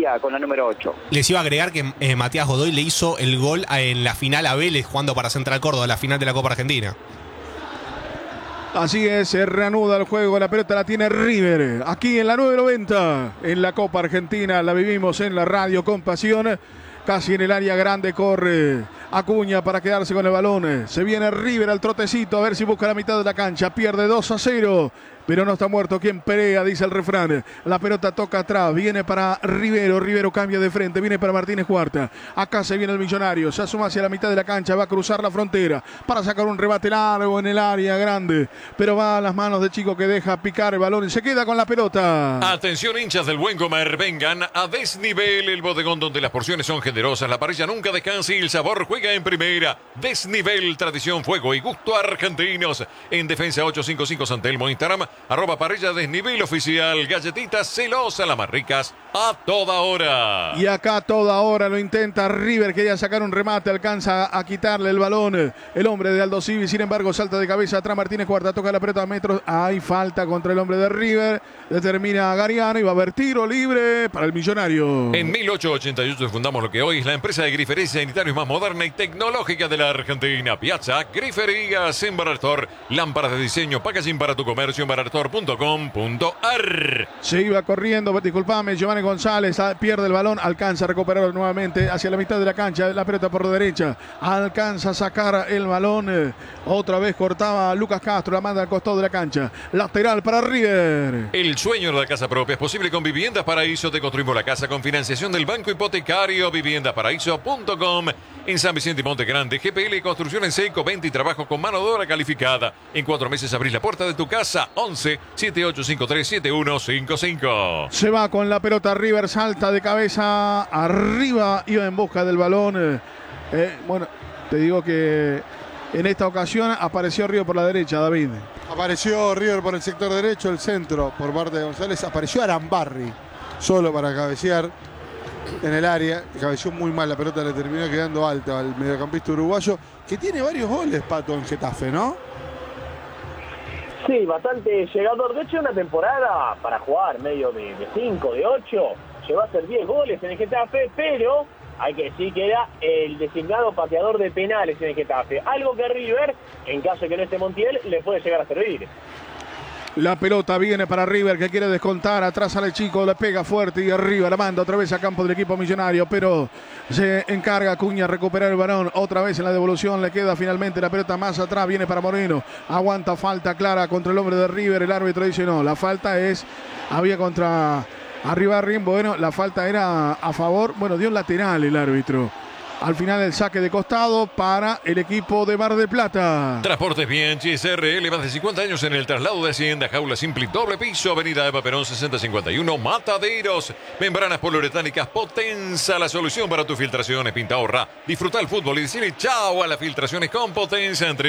García con la número 8. Les iba a agregar que Matías Godoy le hizo el gol en la final a Vélez jugando para Central Córdoba, la final de la Copa Argentina. Así es, se reanuda el juego, la pelota la tiene River, aquí en la 990, en la Copa Argentina, la vivimos en la radio con pasión, casi en el área grande corre Acuña para quedarse con el balón, se viene River al trotecito, a ver si busca la mitad de la cancha, pierde 2-0, pero no está muerto quien pelea, dice el refrán. La pelota toca atrás, viene para Rivero, Rivero cambia de frente, viene para Martínez Cuarta, acá se viene el Millonario, se asoma hacia la mitad de la cancha, va a cruzar la frontera para sacar un rebate largo en el área grande, pero va a las manos de Chico que deja picar el balón y se queda con la pelota. Atención, hinchas del Buen Comer, vengan a Desnivel, el bodegón donde las porciones son generosas, la parrilla nunca descansa y el sabor juega en primera. Desnivel, tradición, fuego y gusto argentinos. En Defensa 855 San Telmo, Instagram, @parrilla Desnivel oficial. Galletitas celosas, las más ricas, a toda hora. Y acá a toda hora lo intenta River, quería sacar un remate, alcanza a quitarle el balón el hombre de Aldo Civi, sin embargo salta de cabeza atrás Martínez Cuarta, toca la pelota a metros, hay falta contra el hombre de River, determina Gariano y va a haber tiro libre para el Millonario. En 1888 fundamos lo que hoy es la empresa de grifería sanitarios más moderna y tecnológica de la Argentina. Piazza Griferías en Barartor. Lámparas de diseño, packaging para tu comercio en barartor.com.ar. Se iba corriendo, disculpame, Giovanni González pierde el balón, alcanza a recuperarlo nuevamente hacia la mitad de la cancha, la pelota por derecha, alcanza a sacar el balón, otra vez cortaba Lucas Castro, la manda al costado de la cancha, lateral para River. El sueño de la casa propia es posible con Viviendas Paraíso. Te construimos la casa con financiación del Banco Hipotecario. Viviendasparaíso.com. En San Vicente y Monte Grande, GPL Construcción en seco, venta y trabajo con mano de obra calificada. En 4 meses abrís la puerta de tu casa. 11 7853 7155. Se va con la pelota River, salta de cabeza arriba, iba en busca del balón. Bueno, te digo que en esta ocasión apareció River por la derecha, David. Apareció River por el sector derecho, el centro por parte de González. Apareció Arambarri solo para cabecear en el área. Cabeció muy mal, la pelota le terminó quedando alta al mediocampista uruguayo, que tiene varios goles, Pato, en Getafe, ¿no? Sí, bastante llegador. De hecho, una temporada para jugar medio de 5, de 8. Llegó a hacer 10 goles en el Getafe, pero hay que decir que era el designado pateador de penales en el Getafe. Algo que River, en caso de que no esté Montiel, le puede llegar a servir. La pelota viene para River que quiere descontar, atrás sale Chico, le pega fuerte y arriba la manda otra vez a campo del equipo Millonario, pero se encarga Acuña a recuperar el balón, otra vez en la devolución le queda finalmente la pelota más atrás, viene para Moreno, aguanta falta clara contra el hombre de River, el árbitro dice no, la falta había contra arriba Rim, bueno, la falta era a favor, bueno, dio un lateral el árbitro. Al final el saque de costado para el equipo de Mar del Plata. Transportes Bianchi SRL, más de 50 años en el traslado de Hacienda, jaula simple doble piso, avenida Eva Perón 6051, Mataderos. Membranas poliuretánicas Potenza, la solución para tus filtraciones. Pinta, ahorra, disfruta el fútbol y decirle chao a las filtraciones con Potenza en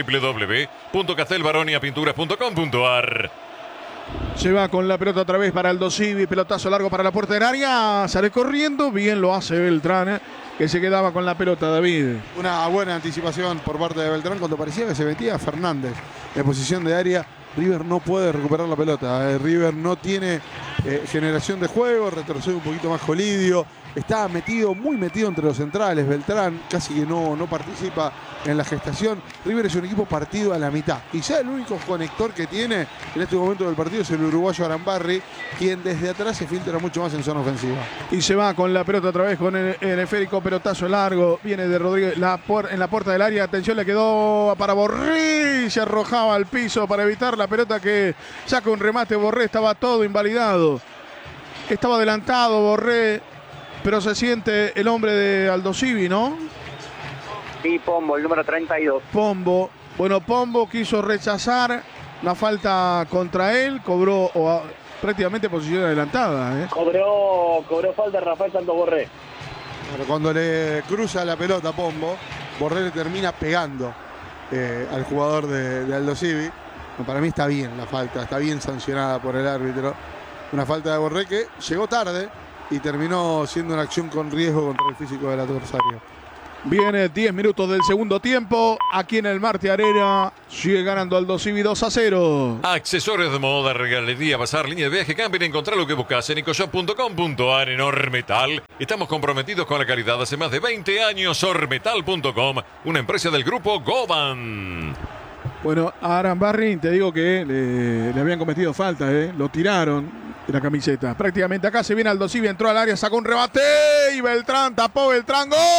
www.castelbaroniapinturas.com.ar. Se va con la pelota otra vez para Aldo Civi, pelotazo largo para la puerta del área, sale corriendo, bien lo hace Beltrán, que se quedaba con la pelota, David. Una buena anticipación por parte de Beltrán cuando parecía que se metía Fernández en posición de área. River no puede recuperar la pelota, River no tiene generación de juego, retrocede un poquito más Colidio, está metido, muy metido entre los centrales. Beltrán casi que no participa en la gestación. River es un equipo partido a la mitad. Y ya el único conector que tiene en este momento del partido es el uruguayo Arambarri, quien desde atrás se filtra mucho más en zona ofensiva. Y se va con la pelota otra vez con el esférico, pelotazo largo. Viene de Rodríguez en la puerta del área. Atención, le quedó para Borré. Se arrojaba al piso para evitar la pelota que saca un remate. Borré estaba todo invalidado. Estaba adelantado Borré. Pero se siente el hombre de Aldo Civi, ¿no? Sí, Pombo, el número 32. Pombo. Bueno, Pombo quiso rechazar la falta contra él, cobró prácticamente posición adelantada. Cobró falta Rafael Santos Borré. Pero cuando le cruza la pelota a Pombo, Borré le termina pegando al jugador de Aldo Civi. Para mí está bien la falta, está bien sancionada por el árbitro. Una falta de Borré que llegó tarde y terminó siendo una acción con riesgo contra el físico del adversario. Viene 10 minutos del segundo tiempo. Aquí en el Marte Arena sigue ganando Aldo Civi 2-0. Accesorios de moda, regalería, bazar, línea de viaje, camping. Encontrar lo que buscas en ecoshop.com.ar. En Ormetal estamos comprometidos con la calidad hace más de 20 años. Ormetal.com, una empresa del grupo Goban. Bueno, a Arambarri te digo que le habían cometido falta, lo tiraron de la camiseta. Prácticamente acá se viene Aldo Civi, entró al área, sacó un rebate y Beltrán tapó, Beltrán, ¡gol!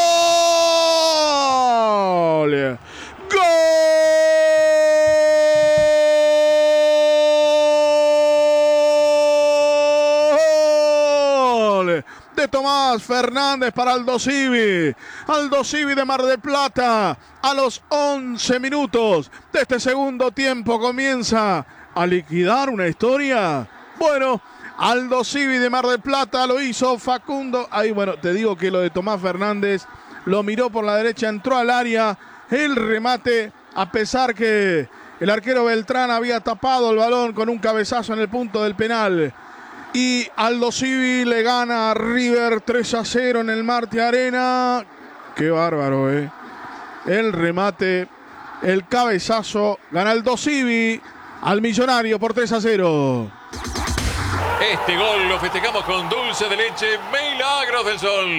¡Gol! De Tomás Fernández para Aldo Civi. Aldo Civi de Mar del Plata. A los 11 minutos de este segundo tiempo comienza a liquidar una historia. Bueno, Aldo Civi de Mar del Plata lo hizo Facundo. Ahí, bueno, te digo que lo de Tomás Fernández lo miró por la derecha, entró al área. El remate, a pesar que el arquero Beltrán había tapado el balón con un cabezazo en el punto del penal. Y Aldo Civi le gana a River 3-0 en el Marte Arena. Qué bárbaro, El remate, el cabezazo, gana Aldo Civi al Millonario por 3-0. Este gol lo festejamos con dulce de leche, Milagros del Sol.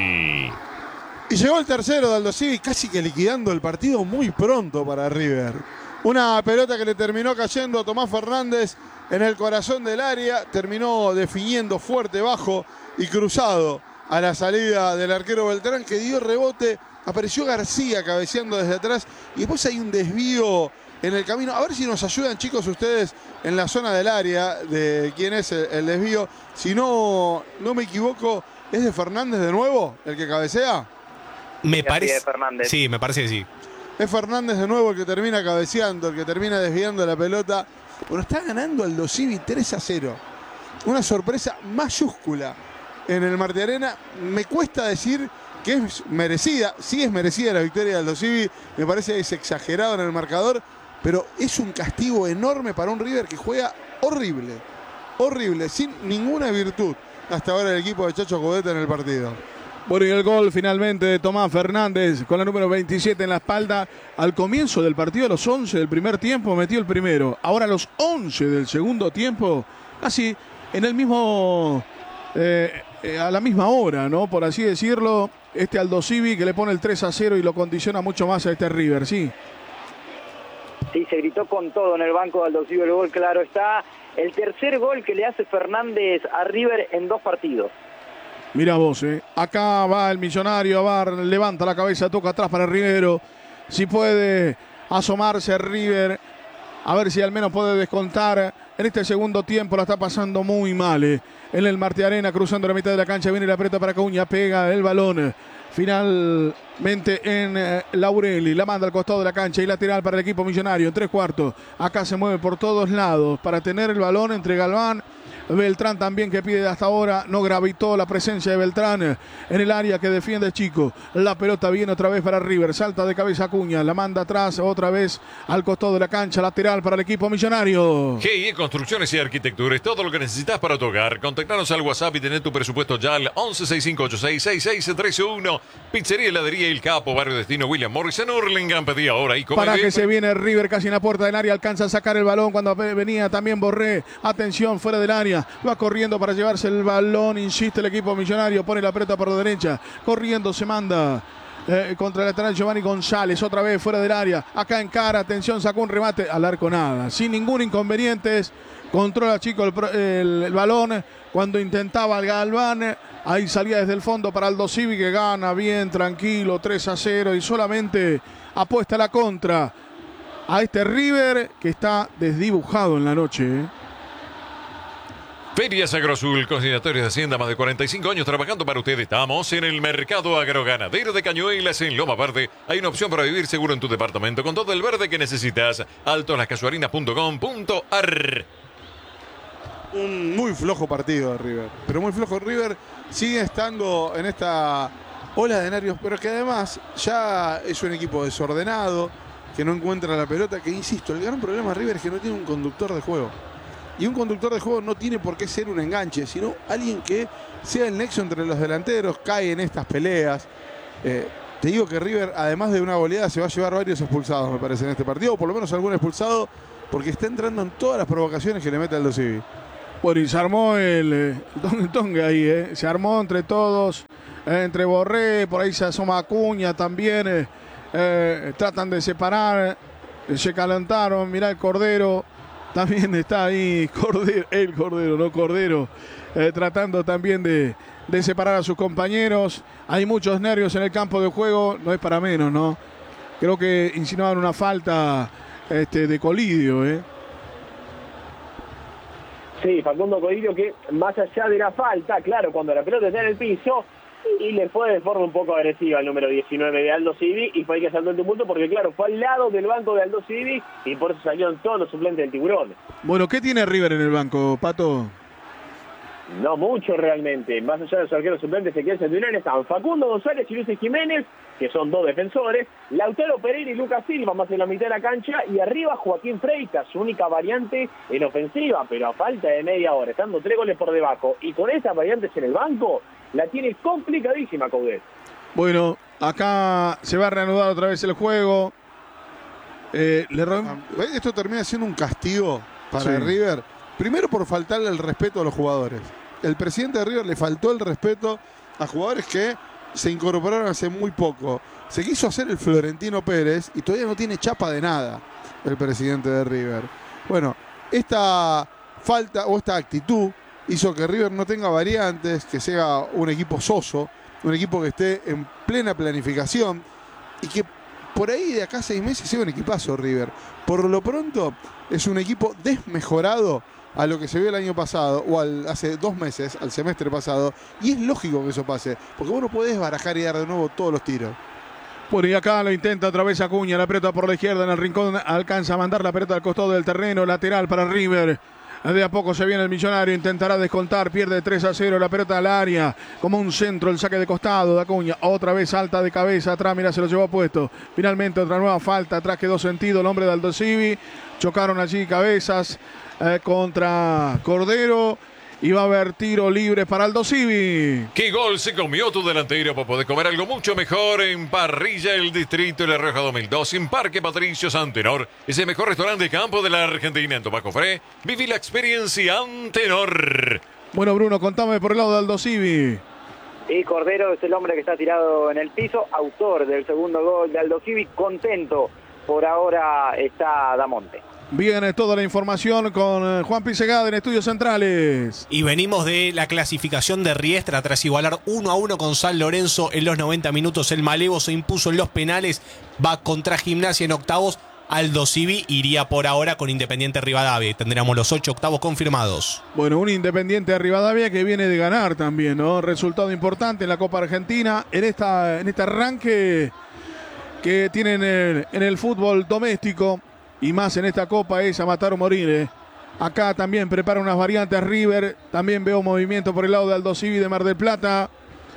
Y llegó el tercero de Aldo Civi, casi que liquidando el partido muy pronto para River. Una pelota que le terminó cayendo a Tomás Fernández en el corazón del área, terminó definiendo fuerte, bajo y cruzado a la salida del arquero Beltrán, que dio rebote. Apareció García cabeceando desde atrás y después hay un desvío en el camino. A ver si nos ayudan, chicos, ustedes en la zona del área de quién es el desvío. Si no me equivoco, ¿es de Fernández de nuevo el que cabecea? Me parece. Fernández. Sí, me parece que sí. Es Fernández de nuevo el que termina cabeceando, el que termina desviando la pelota. Bueno, está ganando Aldo Civi 3-0. Una sorpresa mayúscula en el Marte Arena. Me cuesta decir que es merecida. Sí es merecida la victoria de Aldo Civi. Me parece que es exagerado en el marcador. Pero es un castigo enorme para un River que juega horrible. Horrible, sin ninguna virtud. Hasta ahora el equipo de Chacho Coudet en el partido. Bueno, y el gol finalmente de Tomás Fernández con la número 27 en la espalda. Al comienzo del partido, a los 11 del primer tiempo, metió el primero. Ahora a los 11 del segundo tiempo, casi en el mismo, a la misma hora, ¿no? Por así decirlo, este Aldo Civi que le pone el 3-0 y lo condiciona mucho más a este River, sí. Sí, se gritó con todo en el banco de Aldo Civi el gol, claro está. El tercer gol que le hace Fernández a River en 2 partidos. Mira vos, acá va el Millonario, levanta la cabeza, toca atrás para Rivero. Si puede asomarse River, a ver si al menos puede descontar. En este segundo tiempo la está pasando muy mal. En el Marte Arena, cruzando la mitad de la cancha, viene la apreta para Acuña, pega el balón. Finalmente en Laureli, la manda al costado de la cancha y lateral para el equipo Millonario en 3/4. Acá se mueve por todos lados para tener el balón entre Galván. Beltrán también, que pide hasta ahora, no gravitó la presencia de Beltrán en el área que defiende Chico. La pelota viene otra vez para River, salta de cabeza Acuña, la manda atrás otra vez al costado de la cancha, lateral para el equipo Millonario. GIE Construcciones y Arquitectura es todo lo que necesitas para tu hogar. Contactanos al WhatsApp y tener tu presupuesto ya al 1165866631. Pizzería, heladería El Capo, Barrio Destino William Morris en Hurlingham. Pedí ahora y come para bien. Que se viene River casi en la puerta del área, alcanza a sacar el balón cuando venía también Borré. Atención, fuera del área. Va corriendo para llevarse el balón, insiste el equipo Millonario, pone la pelota por la derecha, corriendo se manda contra el lateral Giovanni González, otra vez fuera del área, acá en cara, atención, sacó un remate, al arco nada, sin ningún inconveniente, controla Chico el balón, cuando intentaba el Galván, ahí salía desde el fondo para Aldo Civi que gana bien, tranquilo, 3-0 y solamente apuesta la contra a este River que está desdibujado en la noche, Ferias Agrosul, consignatorios de Hacienda, más de 45 años trabajando para usted. Estamos en el mercado agroganadero de Cañuelas, en Loma Verde. Hay una opción para vivir seguro en tu departamento con todo el verde que necesitas. altolascasuarinas.com.ar. Un muy flojo partido de River, pero muy flojo. River sigue estando en esta ola de nervios, pero que además ya es un equipo desordenado, que no encuentra la pelota, que insisto, el gran problema de River es que no tiene un conductor de juego. Y un conductor de juego no tiene por qué ser un enganche, sino alguien que sea el nexo entre los delanteros, cae en estas peleas. Te digo que River, además de una goleada, se va a llevar varios expulsados, me parece, en este partido, o por lo menos algún expulsado, porque está entrando en todas las provocaciones que le mete Aldo Civi. Bueno, y se armó el tongue ahí, se armó entre todos, entre Borré, por ahí se asoma Acuña también, tratan de separar, se calentaron, mirá el Cordero, también está ahí Cordero, tratando también de separar a sus compañeros. Hay muchos nervios en el campo de juego, no es para menos, ¿no? Creo que insinuaban una falta de Colidio, Sí, Facundo Colidio, que más allá de la falta, claro, cuando la pelota está en el piso, y le fue de forma un poco agresiva al número 19 de Aldo Civi, y fue el que saltó el tumulto porque, claro, fue al lado del banco de Aldo Civi, y por eso salieron todos los suplentes del Tiburón. Bueno, ¿qué tiene River en el banco, Pato? No mucho realmente, más allá de los arqueros suplentes que quieren Centurión, están Facundo González y Luis Jiménez, que son dos defensores, Lautaro Pereira y Lucas Silva más en la mitad de la cancha, y arriba Joaquín Freitas, su única variante en ofensiva, pero a falta de media hora, estando 3 goles por debajo, y con esas variantes en el banco, la tiene complicadísima Coudet. Bueno, acá se va a reanudar otra vez el juego. Esto termina siendo un castigo para River, primero por faltarle el respeto a los jugadores. El presidente de River le faltó el respeto a jugadores que se incorporaron hace muy poco. Se quiso hacer el Florentino Pérez y todavía no tiene chapa de nada el presidente de River. Bueno, esta falta o esta actitud hizo que River no tenga variantes, que sea un equipo soso, un equipo que esté en plena planificación y que por ahí de acá a 6 meses sea un equipazo River. Por lo pronto es un equipo desmejorado a lo que se vio el año pasado o hace 2 meses, al semestre pasado, y es lógico que eso pase, porque vos no podés barajar y dar de nuevo todos los tiros. Bueno, y acá lo intenta otra vez Acuña, la pelota por la izquierda en el rincón, alcanza a mandar la pelota al costado del terreno, lateral para River. De a poco se viene el Millonario, intentará descontar, pierde 3-0, la pelota al área, como un centro, el saque de costado de Acuña, otra vez salta de cabeza, atrás, mira, se lo llevó puesto. Finalmente otra nueva falta, atrás quedó sentido el hombre de Aldo Civi, chocaron allí cabezas contra Cordero. Y va a haber tiro libre para Aldo Civi. ¿Qué gol se comió tu delantero para poder comer algo mucho mejor en Parrilla El Distrito de La Rioja 2002 en Parque Patricio Antenor? Es el mejor restaurante de campo de la Argentina. En Tomás Cofré, viví la experiencia Antenor. Bueno, Bruno, contame por el lado de Aldo Civi. Y Cordero es el hombre que está tirado en el piso, autor del segundo gol de Aldo Civi. Contento por ahora está Damonte. Viene toda la información con Juan Pisegada en Estudios Centrales. Y venimos de la clasificación de Riestra tras igualar 1-1 con San Lorenzo en los 90 minutos. El Malevo se impuso en los penales, va contra Gimnasia en octavos. Aldo Civi iría por ahora con Independiente Rivadavia y tendremos los 8 octavos confirmados. Bueno, un Independiente de Rivadavia que viene de ganar también, ¿no? Resultado importante en la Copa Argentina, en este arranque que tienen en el fútbol doméstico. Y más en esta Copa es a matar o morir. Acá también prepara unas variantes River. También veo movimiento por el lado de Aldo Civi de Mar del Plata.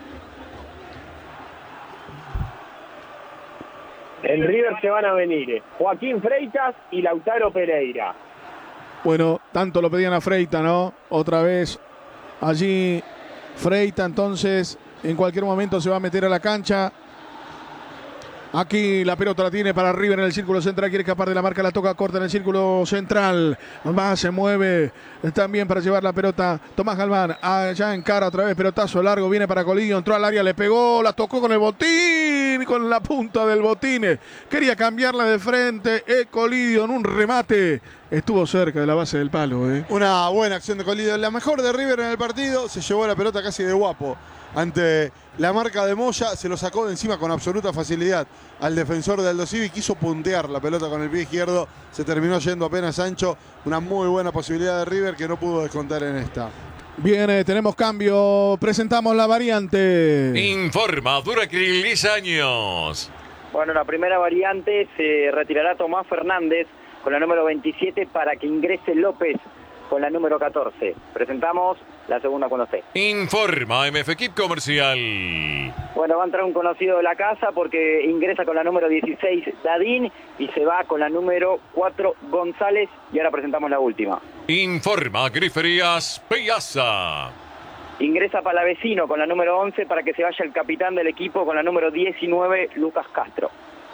En River se van a venir Joaquín Freitas y Lautaro Pereira. Bueno, tanto lo pedían a Freita, ¿no? Otra vez allí Freita, entonces en cualquier momento se va a meter a la cancha. Aquí la pelota la tiene para River en el círculo central, quiere escapar de la marca, la toca corta en el círculo central, va, se mueve también para llevar la pelota Tomás Galván, allá encara otra vez, pelotazo largo, viene para Colidio, entró al área, le pegó, la tocó con el botín, con la punta del botín, quería cambiarla de frente, Colidio en un remate, estuvo cerca de la base del palo. Una buena acción de Colidio, la mejor de River en el partido, se llevó la pelota casi de guapo. Ante la marca de Moya, se lo sacó de encima con absoluta facilidad al defensor de Aldo Civi, quiso puntear la pelota con el pie izquierdo, se terminó yendo apenas ancho, una muy buena posibilidad de River que no pudo descontar en esta. Bien, tenemos cambio, presentamos la variante. Informa Duracril 10 años. Bueno, la primera variante se retirará Tomás Fernández con la número 27 para que ingrese López con la número 14. Presentamos la segunda con usted. Informa MF Equip Comercial. Bueno, va a entrar un conocido de la casa porque ingresa con la número 16 Dadín y se va con la número 4 González y ahora presentamos la última. Informa Griferías Piazza. Ingresa Palavecino con la número 11 para que se vaya el capitán del equipo con la número 19, Lucas Castro.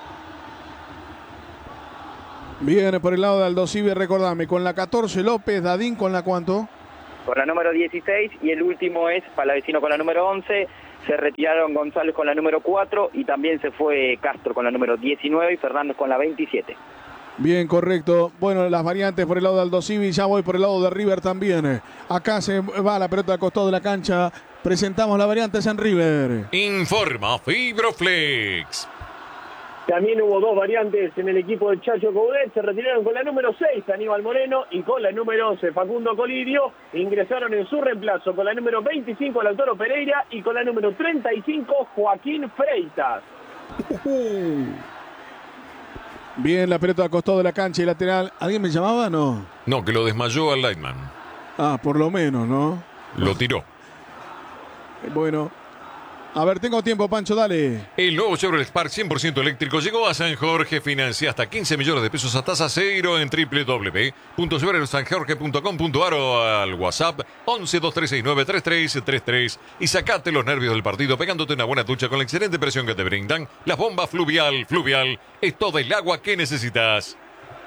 Viene por el lado de Aldosivi, recordame, con la 14 López, Dadín con la ¿cuánto? Con la número 16 y el último es Palavecino con la número 11. Se retiraron González con la número 4 y también se fue Castro con la número 19 y Fernández con la 27. Bien, correcto. Bueno, las variantes por el lado de Aldosivi, ya voy por el lado de River también. Acá se va la pelota al costado de la cancha. Presentamos las variantes en River. Informa Fibroflex. También hubo 2 variantes en el equipo del Chacho Coudet. Se retiraron con la número 6, Aníbal Moreno, y con la número 11, Facundo Colidio. Ingresaron en su reemplazo con la número 25, Lautaro Pereira, y con la número 35, Joaquín Freitas. Bien, la pelota al costado de la cancha y lateral. ¿Alguien me llamaba? No. No, que lo desmayó al Lightman. Ah, por lo menos, ¿no? Lo tiró. Bueno. A ver, tengo tiempo, Pancho, dale. El nuevo Chevrolet Spark 100% eléctrico llegó a San Jorge. Financia hasta 15 millones de pesos a tasa cero en www.chevroletsanjorge.com.ar o al WhatsApp 1123693333 y sacate los nervios del partido pegándote una buena ducha con la excelente presión que te brindan las bombas Fluvial. Fluvial es todo el agua que necesitas.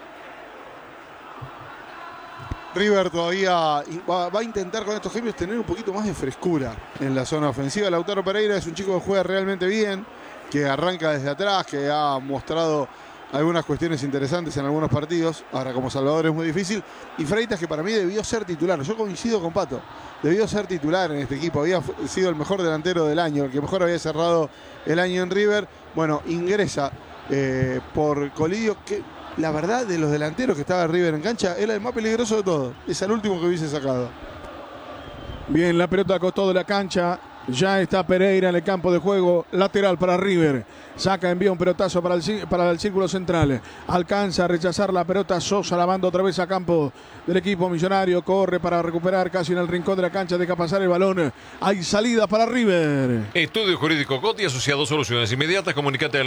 River todavía va a intentar con estos cambios tener un poquito más de frescura en la zona ofensiva. Lautaro Pereira es un chico que juega realmente bien, que arranca desde atrás, que ha mostrado algunas cuestiones interesantes en algunos partidos. Ahora como Salvador es muy difícil. Y Freitas, que para mí debió ser titular. Yo coincido con Pato. Debió ser titular en este equipo. Había sido el mejor delantero del año, el que mejor había cerrado el año en River. Bueno, ingresa por Colidio, que la verdad, de los delanteros que estaba River en cancha, era el más peligroso de todos. Es el último que hubiese sacado. Bien, la pelota al costado de la cancha. Ya está Pereira en el campo de juego. Lateral para River. Saca, envía un pelotazo para el círculo central. Alcanza a rechazar la pelota. Sosa la manda otra vez a campo del equipo millonario. Corre para recuperar casi en el rincón de la cancha. Deja pasar el balón. Hay salida para River. Estudio Jurídico Coti asociado a soluciones inmediatas. Comunicate al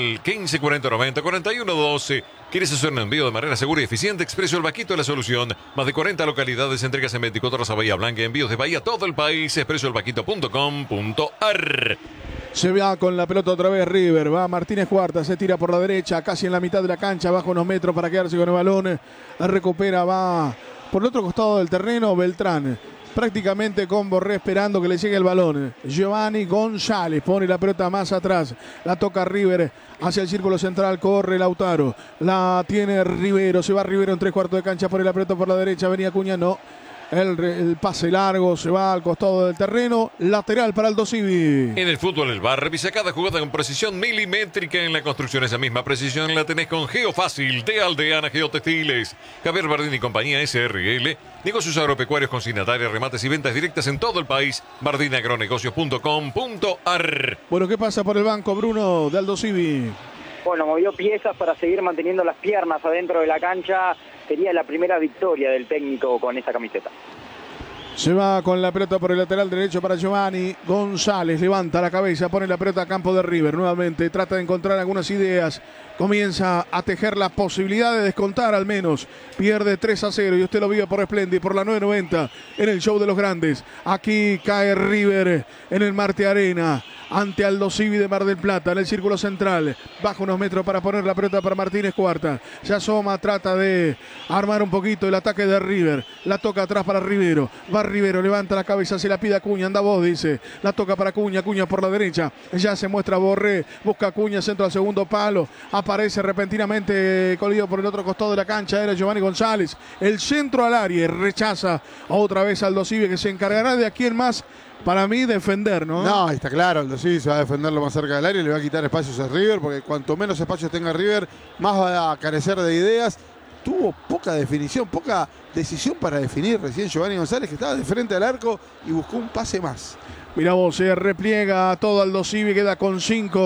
1540904112. ¿Quieres hacer un envío de manera segura y eficiente? Expreso El Vaquito de la solución. Más de 40 localidades, entregas en 24 horas a Bahía Blanca. Envíos de Bahía a todo el país. expresoelvaquito.com.ar. Se va con la pelota otra vez River. Va Martínez Cuarta, se tira por la derecha, casi en la mitad de la cancha, baja unos metros para quedarse con el balón. La recupera, va por el otro costado del terreno Beltrán. Prácticamente con Borré esperando que le llegue el balón. Giovanni González pone la pelota más atrás. La toca River hacia el círculo central. Corre Lautaro. La tiene Rivero. Se va Rivero en 3/4 de cancha. Pone la pelota por la derecha. Venía Acuña. No. El pase largo se va al costado del terreno. Lateral para Aldosivi. En el fútbol el bar revisa cada jugada con precisión milimétrica. En la construcción esa misma precisión la tenés con Geofácil de Aldeana Geotextiles. Javier Bardini y compañía SRL. Negocios agropecuarios, consignatarias, remates y ventas directas en todo el país. bardinaagronegocios.com.ar. Bueno, ¿qué pasa por el banco, Bruno, de Aldosivi? Bueno, movió piezas para seguir manteniendo las piernas adentro de la cancha. Sería la primera victoria del técnico con esa camiseta. Se va con la pelota por el lateral derecho para Giovanni González. Levanta la cabeza, pone la pelota a campo de River nuevamente. Trata de encontrar algunas ideas. Comienza a tejer la posibilidad de descontar al menos. Pierde 3-0 y usted lo vive por Splendid, por la 990 en el show de los grandes. Aquí cae River en el Marte Arena ante Aldosivi de Mar del Plata en el círculo central. Baja unos metros para poner la pelota para Martínez Cuarta. Se asoma, trata de armar un poquito el ataque de River. La toca atrás para Rivero. Va Rivero, levanta la cabeza, se la pide a Acuña. Anda vos, dice. La toca para Acuña, Acuña por la derecha. Ya se muestra Borré. Busca Acuña, centro al segundo palo. Aparece repentinamente Colidio por el otro costado de la cancha. Era Giovanni González. El centro al área. Rechaza otra vez Aldosivi, que se encargará de aquí en más. Para mí, defender, ¿no? No, está claro, Aldosivi se va a defender lo más cerca del área y le va a quitar espacios a River, porque cuanto menos espacios tenga River, más va a carecer de ideas. Tuvo poca definición, poca decisión para definir recién Giovanni González, que estaba de frente al arco y buscó un pase más. Mirá vos, se repliega todo Aldosivi, queda con 5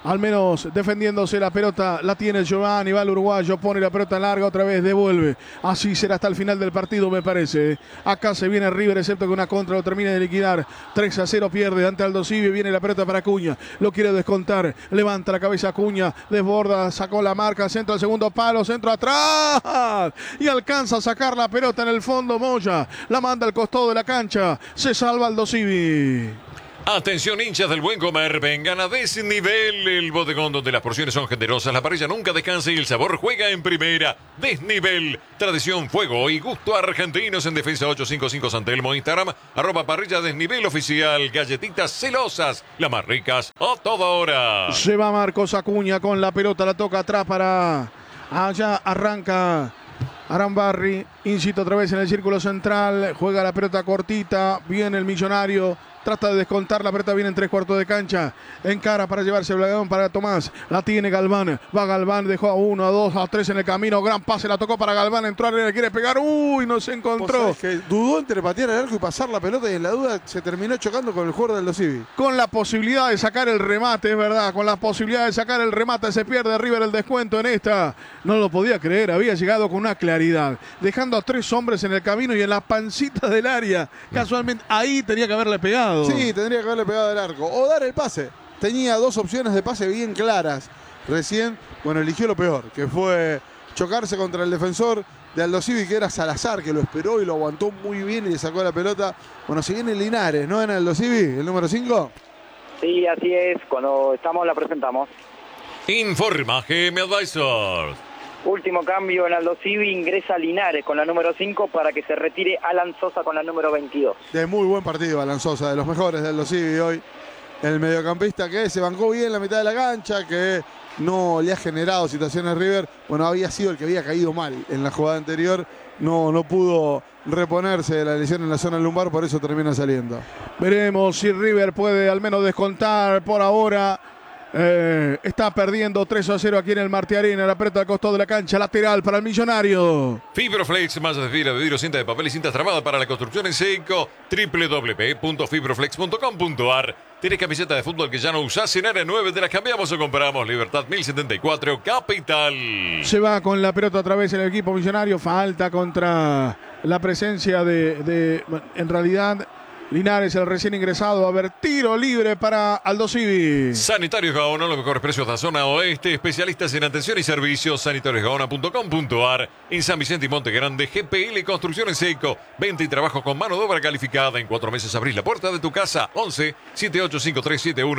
al menos defendiéndose la pelota, la tiene Giovanni, va el uruguayo, pone la pelota larga otra vez, devuelve. Así será hasta el final del partido, me parece. Acá se viene River, excepto que una contra lo termina de liquidar. 3-0 pierde ante Aldosivi, viene la pelota para Acuña, lo quiere descontar, levanta la cabeza Acuña, desborda, sacó la marca, centro al segundo palo, centro atrás, y alcanza a sacar la pelota en el fondo Moya, la manda al costado de la cancha, se salva Aldosivi. Atención, hinchas del buen comer, vengan a Desnivel, el bodegón donde las porciones son generosas, la parrilla nunca descansa y el sabor juega en primera. Desnivel, tradición, fuego y gusto argentinos en Defensa 855 San Telmo, Instagram, @parrilla Desnivel oficial, galletitas celosas, las más ricas a toda hora. Se va Marcos Acuña con la pelota, la toca atrás para allá, arranca Arambarri, incita otra vez en el círculo central, juega la pelota cortita, viene el Millonario, trata de descontar, la pelota viene en 3/4 de cancha, encara para llevarse el balón para Tomás, la tiene Galván, va Galván, dejó a 1, a 2, a 3 en el camino, gran pase, la tocó para Galván, entró a le quiere pegar, no se encontró. Que dudó entre patear el arco y pasar la pelota y en la duda se terminó chocando con el jugador del Aldosivi. Con la posibilidad de sacar el remate, es verdad, con la posibilidad de sacar el remate se pierde River el descuento en esta. No lo podía creer, había llegado con una claridad, dejando a 3 hombres en el camino y en la pancita del área. Casualmente ahí tenía que haberle pegado. Sí, tendría que haberle pegado el arco o dar el pase. Tenía 2 opciones de pase bien claras. Recién, eligió lo peor, que fue chocarse contra el defensor de Aldosivi, que era Salazar, que lo esperó y lo aguantó muy bien y le sacó la pelota. Si viene Linares, ¿no? En Aldosivi, el número 5. Sí, así es. Cuando estamos la presentamos. Informa GM Advisors. Último cambio en Aldosivi, ingresa Linares con la número 5 para que se retire Alan Sosa con la número 22. De muy buen partido Alan Sosa, de los mejores de Aldosivi hoy. El mediocampista que se bancó bien la mitad de la cancha, que no le ha generado situaciones a River. Había sido el que había caído mal en la jugada anterior. No pudo reponerse de la lesión en la zona lumbar, por eso termina saliendo. Veremos si River puede al menos descontar por ahora. Está perdiendo 3-0 aquí en el Marte Arena. La pelota al costado de la cancha, lateral para el Millonario. Fibroflex, más de fibra de vidrio, cinta de papel y cintas tramadas para la construcción en seco. www.fibroflex.com.ar. ¿Tienes camiseta de fútbol que ya no usás? En área 9 te la cambiamos o compramos. Libertad 1074, Capital. Se va con la pelota otra vez el equipo Millonario. Falta contra la presencia en realidad, Linares, el recién ingresado. Va a haber tiro libre para Aldosivi. Sanitarios Gaona, los mejores precios de la zona oeste. Especialistas en atención y servicios. sanitariosgaona.com.ar. En San Vicente y Monte Grande, GPL Construcción en Seco. Venta y trabajo con mano de obra calificada. En 4 meses abrís la puerta de tu casa. 11 7853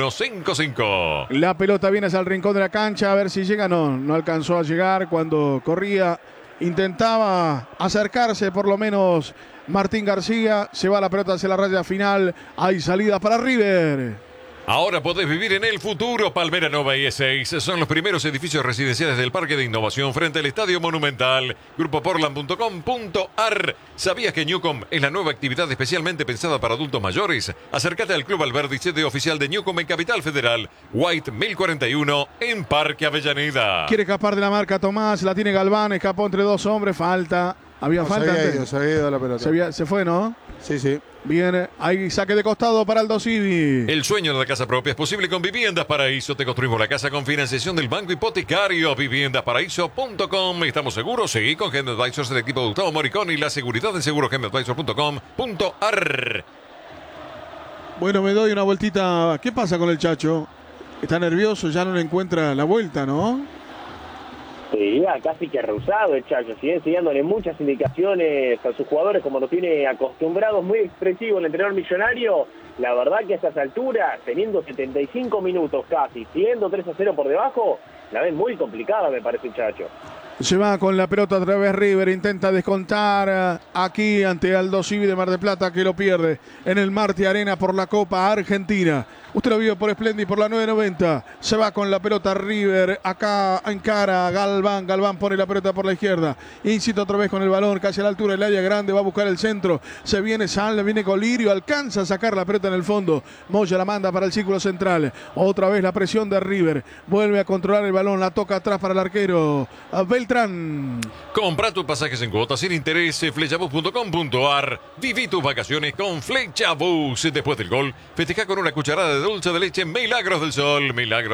7155. La pelota viene hacia el rincón de la cancha. A ver si llega. No alcanzó a llegar cuando corría. Intentaba acercarse por lo menos Martín García. Se va la pelota hacia la raya final. Hay salida para River. Ahora podés vivir en el futuro. Palmera Nova y E6 son los primeros edificios residenciales del Parque de Innovación frente al Estadio Monumental. Grupoportland.com.ar. ¿Sabías que Newcom es la nueva actividad especialmente pensada para adultos mayores? Acércate al Club Alberdi, sede oficial de Newcom en Capital Federal. White 1041 en Parque Avellaneda. Quiere escapar de la marca Tomás. La tiene Galván. Escapó entre 2 hombres. Falta. Había falta. Se había ido la pelota. Se fue, ¿no? Sí. Viene, hay saque de costado para Aldosivi. El sueño de la casa propia es posible con Viviendas Paraíso. Te construimos la casa con financiación del Banco Hipotecario. Viviendasparaíso.com. ¿Estamos seguros? Seguí con GM Advisors, el equipo de Gustavo Moricón y la seguridad en segurosgmadvisors.com.ar. Bueno, me doy una vueltita. ¿Qué pasa con el Chacho? Está nervioso, ya no le encuentra la vuelta, ¿no? Sí, casi que rehusado el Chacho, sigue enseñándole muchas indicaciones a sus jugadores como lo tiene acostumbrados, muy expresivo el entrenador Millonario. La verdad que a estas alturas, teniendo 75 minutos casi, siendo 3-0 por debajo, la ven muy complicada, me parece el Chacho. Se va con la pelota otra vez River, intenta descontar aquí ante Aldosivi de Mar del Plata, que lo pierde en el Marte Arena por la Copa Argentina. Usted lo vio por Splendid por la 990. Se va con la pelota River. Acá encara Galván. Galván pone la pelota por la izquierda. Incita otra vez con el balón. Casi a la altura del área grande. Va a buscar el centro. Se viene Sal, viene Colirio. Alcanza a sacar la pelota en el fondo. Moya la manda para el círculo central. Otra vez la presión de River. Vuelve a controlar el balón. La toca atrás para el arquero Beltrán. Compra tus pasajes en cuotas sin interés. Flechabus.com.ar. Viví tus vacaciones con Flechabus. Después del gol, festeja con una cucharada de dulce de leche Milagros del Sol,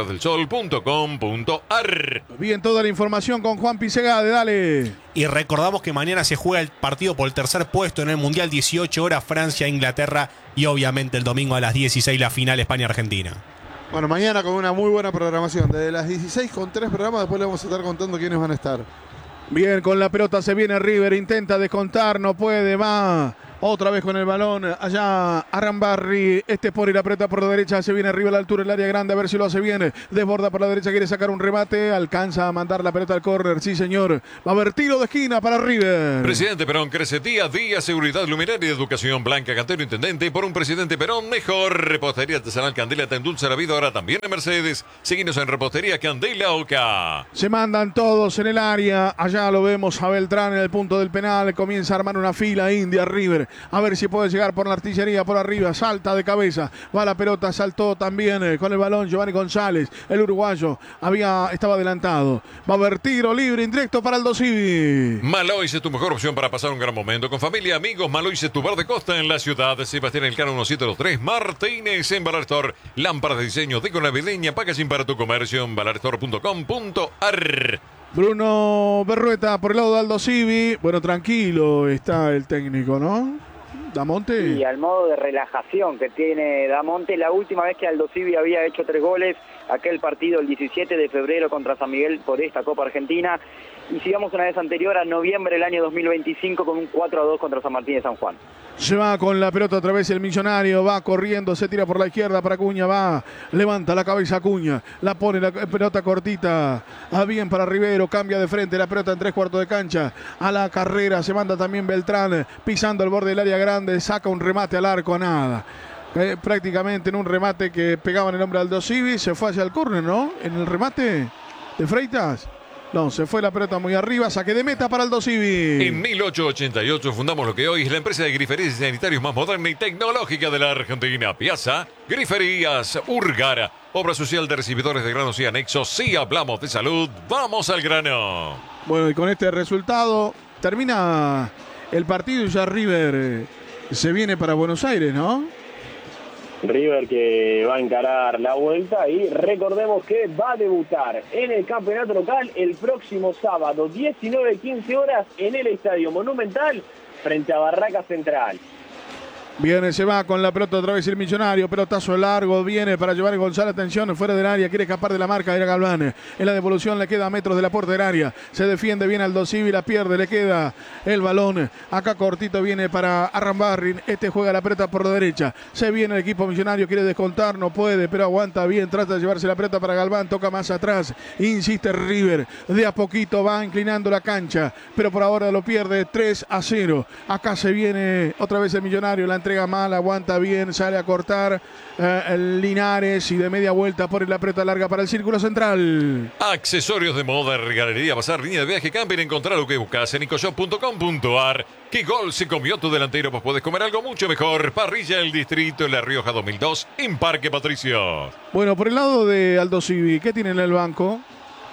milagrosdelsol.com.ar. Bien, toda la información con Juan Pisegade, dale. Y recordamos que mañana se juega el partido por el tercer puesto en el Mundial, 18 horas, Francia, Inglaterra, y obviamente el domingo a las 16 la final España-Argentina. Bueno, mañana con una muy buena programación. Desde las 16 con 3 programas, después le vamos a estar contando quiénes van a estar. Bien, con la pelota se viene River, intenta descontar, no puede, va otra vez con el balón, allá Arambarri, por y la pelota por la derecha, se viene River a la altura del área grande, a ver si lo hace bien, desborda por la derecha, quiere sacar un remate, alcanza a mandar la pelota al córner, sí señor, va a haber tiro de esquina para River. Presidente Perón crece día a día, seguridad, luminaria y educación. Blanca Cantero, intendente, por un presidente Perón mejor. Repostería artesanal Candela te endulza la vida, ahora también en Mercedes. Seguinos en Repostería Candela Oca. Se mandan todos en el área, allá lo vemos a Beltrán en el punto del penal, comienza a armar una fila india River. A ver si puede llegar por la artillería por arriba. Salta de cabeza. Va la pelota. Saltó también con el balón Giovanni González. El uruguayo estaba adelantado. Va a haber tiro libre indirecto para Aldo Civi. Malois es tu mejor opción para pasar un gran momento. Con familia, amigos, Malois es tu bar de costa en la ciudad. Sebastián Elcano 1723. Martínez en Balartor. Lámparas de diseño, deco navideña, packaging para tu comercio en balartor.com.ar. Bruno Berrueta por el lado de Aldo Civi. Bueno, tranquilo está el técnico, ¿no? Damonte. Y al modo de relajación que tiene Damonte, la última vez que Aldo Civi había hecho 3 goles, aquel partido el 17 de febrero contra San Miguel por esta Copa Argentina, y sigamos una vez anterior a noviembre del año 2025 con un 4-2 contra San Martín de San Juan. Se va con la pelota otra vez el Millonario, va corriendo, se tira por la izquierda para Acuña, va, levanta la cabeza Acuña, la pone la pelota cortita, bien para Rivero, cambia de frente la pelota en 3/4 de cancha, a la carrera se manda también Beltrán, pisando el borde del área grande, saca un remate al arco, nada. Prácticamente en un remate que pegaba en el hombre de Aldo Civi, se fue hacia el córner, ¿no? En el remate de Freitas. No, se fue la pelota muy arriba, saque de meta para Aldo Civi. En 1888 fundamos lo que hoy es la empresa de griferías y sanitarios más moderna y tecnológica de la Argentina. Piazza, Griferías Urgara, obra social de recibidores de granos y anexos. Si hablamos de salud, vamos al grano. Bueno, y con este resultado termina el partido y ya River se viene para Buenos Aires, ¿no? River que va a encarar la vuelta y recordemos que va a debutar en el campeonato local el próximo sábado, 19:15 horas, en el Estadio Monumental frente a Barraca Central. Viene, se va con la pelota otra vez el Millonario, pelotazo largo, viene para llevar González, atención, fuera del área, quiere escapar de la marca, era Galván, en la devolución le queda a metros de la puerta del área, se defiende bien Aldo Civi, la pierde, le queda el balón, acá cortito viene para Arambarri, juega la pelota por la derecha, se viene el equipo Millonario, quiere descontar, no puede, pero aguanta bien, trata de llevarse la pelota para Galván, toca más atrás, insiste River, de a poquito va inclinando la cancha, pero por ahora lo pierde 3-0, acá se viene otra vez el Millonario, la entrega mal, aguanta bien, sale a cortar el Linares y de media vuelta pone la pelota larga para el círculo central. Accesorios de moda, regalería, bazar, línea de viaje, camping, encontrar lo que buscas en ecoshop.com.ar. ¿Qué gol se comió tu delantero? Pues puedes comer algo mucho mejor. Parrilla El Distrito en La Rioja 2002 en Parque Patricio. Bueno, por el lado de Aldo Civi, ¿qué tiene en el banco?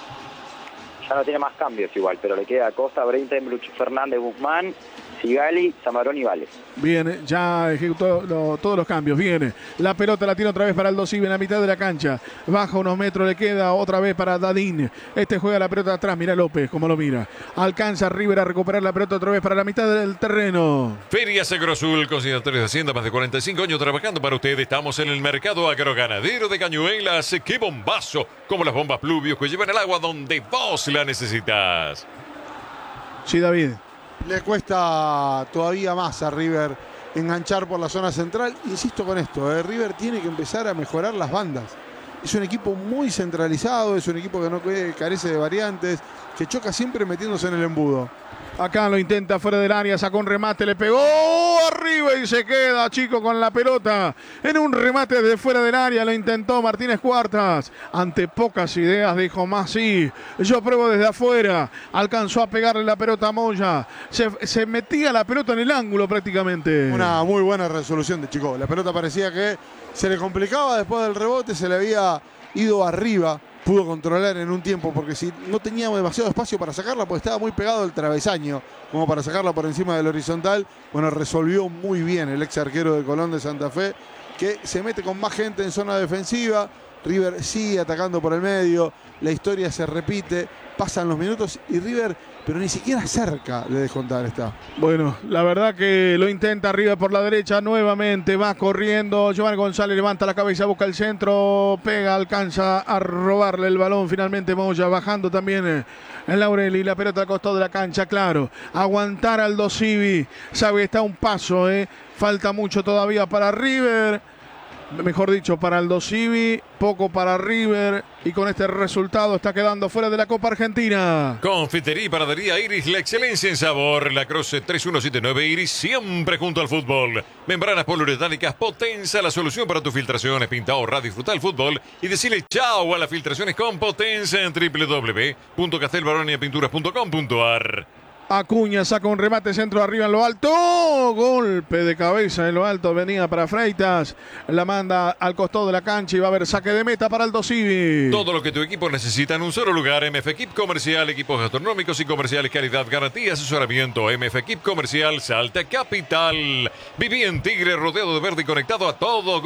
Ya no tiene más cambios igual, pero le queda Costa, Breitenbruch, Fernández, Guzmán, Sigali, Zamarón y Vales. Bien, ya ejecutó todos los cambios. Viene, la pelota la tiene otra vez para Aldo Civi en la mitad de la cancha. Baja unos metros, le queda otra vez para Dadín. Juega la pelota atrás, mira López cómo lo mira. Alcanza River a recuperar la pelota otra vez para la mitad del terreno. Ferias Agrosul, consignatarios de Hacienda, más de 45 años trabajando para usted. Estamos en el mercado agroganadero de Cañuelas. ¡Qué bombazo! Como las bombas Pluvios que llevan el agua donde vos la necesitas. Sí, David. Le cuesta todavía más a River enganchar por la zona central. Insisto con esto, River tiene que empezar a mejorar las bandas. Es un equipo muy centralizado, es un equipo que no carece de variantes, que choca siempre metiéndose en el embudo. Acá lo intenta fuera del área, sacó un remate, le pegó arriba y se queda Chico con la pelota. En un remate desde fuera del área lo intentó Martínez Cuartas. Ante pocas ideas dijo más sí. Yo pruebo desde afuera. Alcanzó a pegarle la pelota a Moya. Se metía la pelota en el ángulo prácticamente. Una muy buena resolución de Chico. La pelota parecía que se le complicaba después del rebote, se le había ido arriba. Pudo controlar en un tiempo, porque si no teníamos demasiado espacio para sacarla, pues estaba muy pegado al travesaño, como para sacarla por encima del horizontal. Bueno, resolvió muy bien el ex arquero de Colón de Santa Fe que se mete con más gente en zona defensiva. River sigue atacando por el medio, la historia se repite, pasan los minutos y River, pero ni siquiera cerca de descontar está. Bueno, la verdad que lo intenta River por la derecha nuevamente, va corriendo, Giovanni González levanta la cabeza, busca el centro, pega, alcanza a robarle el balón, finalmente Moya bajando también en Laurel y la pelota al costado de la cancha, claro, aguantar Aldo Civi, sabe que está a un paso, falta mucho todavía para River. Mejor dicho, para Aldo Civi, poco para River y con este resultado está quedando fuera de la Copa Argentina. Confitería y panadería Iris, la excelencia en sabor. La Croce 3179 Iris, siempre junto al fútbol. Membranas poliuretánicas Potenza, la solución para tus filtraciones. Pinta, ahorra, disfruta el fútbol y decirle chao a las filtraciones con Potenza en www.castelbaroniapinturas.com.ar. Acuña saca un remate, centro arriba en lo alto, golpe de cabeza en lo alto, venía para Freitas, la manda al costado de la cancha y va a haber saque de meta para Aldo Civi. Todo lo que tu equipo necesita en un solo lugar. MF Equip Comercial, equipos gastronómicos y comerciales, calidad, garantía, asesoramiento. MF Equip Comercial, Salta Capital. Viví en Tigre, rodeado de verde y conectado a todo.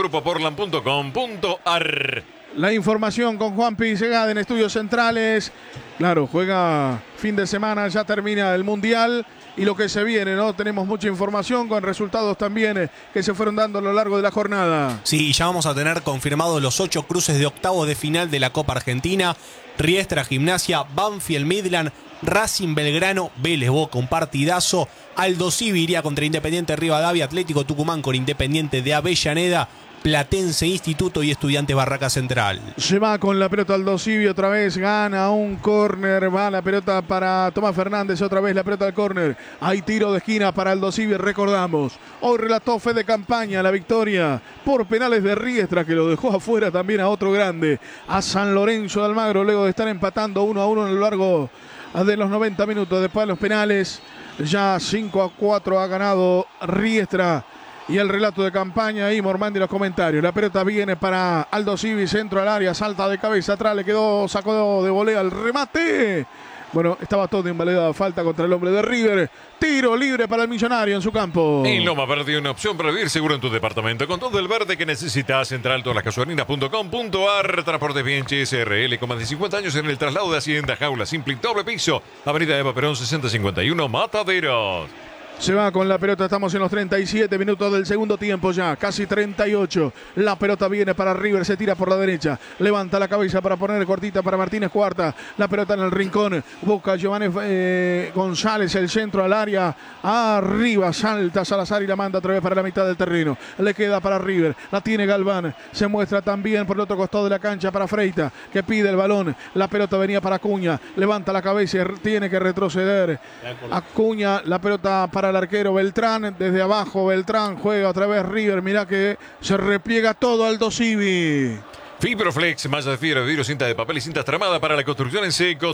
grupoportland.com.ar. La información con Juan Pizegada en Estudios Centrales. Claro, juega fin de semana, ya termina el Mundial y lo que se viene, ¿no? Tenemos mucha información con resultados también que se fueron dando a lo largo de la jornada. Sí, y ya vamos a tener confirmados los 8 cruces de octavos de final de la Copa Argentina. Riestra, Gimnasia, Banfield, Midland, Racing, Belgrano, Vélez, Boca, un partidazo. Aldo Civi iría contra Independiente Rivadavia, Atlético Tucumán con Independiente de Avellaneda, Platense, Instituto y Estudiantes Barraca Central. Se va con la pelota Aldo Civi, otra vez gana un córner, va la pelota para Tomás Fernández, otra vez la pelota al córner. Hay tiro de esquina para Aldo Civi, recordamos. Hoy relató Fede Campaña la victoria por penales de Riestra, que lo dejó afuera también a otro grande, a San Lorenzo de Almagro, luego de estar empatando 1-1 a lo largo de los 90 minutos. Después de los penales, ya 5-4 ha ganado Riestra. Y el relato de Campaña y Mormandi los comentarios. La pelota viene para Aldo Civi, centro al área, salta de cabeza atrás, le quedó, sacó de volea el remate. Bueno, estaba todo invalidado, falta contra el hombre de River. Tiro libre para el Millonario en su campo. En Loma Verde, una opción para vivir seguro en tu departamento. Con todo el verde que necesitas, Central Todas las Gasolinas.com.ar. Transportes Bianchi SRL, con más de 50 años en el traslado de Hacienda, jaula simple y doble piso. Avenida Eva Perón 6051, Mataderos. Se va con la pelota, estamos en los 37 minutos del segundo tiempo ya, casi 38. La pelota viene para River, se tira por la derecha, levanta la cabeza para poner cortita para Martínez Cuarta. La pelota en el rincón, busca Giovanni González, el centro al área, arriba, salta Salazar y la manda otra vez para la mitad del terreno. Le queda para River, la tiene Galván, se muestra también por el otro costado de la cancha para Freita, que pide el balón. La pelota venía para Acuña, levanta la cabeza y tiene que retroceder. Acuña, la pelota para el arquero Beltrán, desde abajo Beltrán juega otra vez River, mirá que se repliega todo Aldo Civi. Fibroflex, malla de fibra, vidrio, cinta de papel y cintas tramadas para la construcción en seco.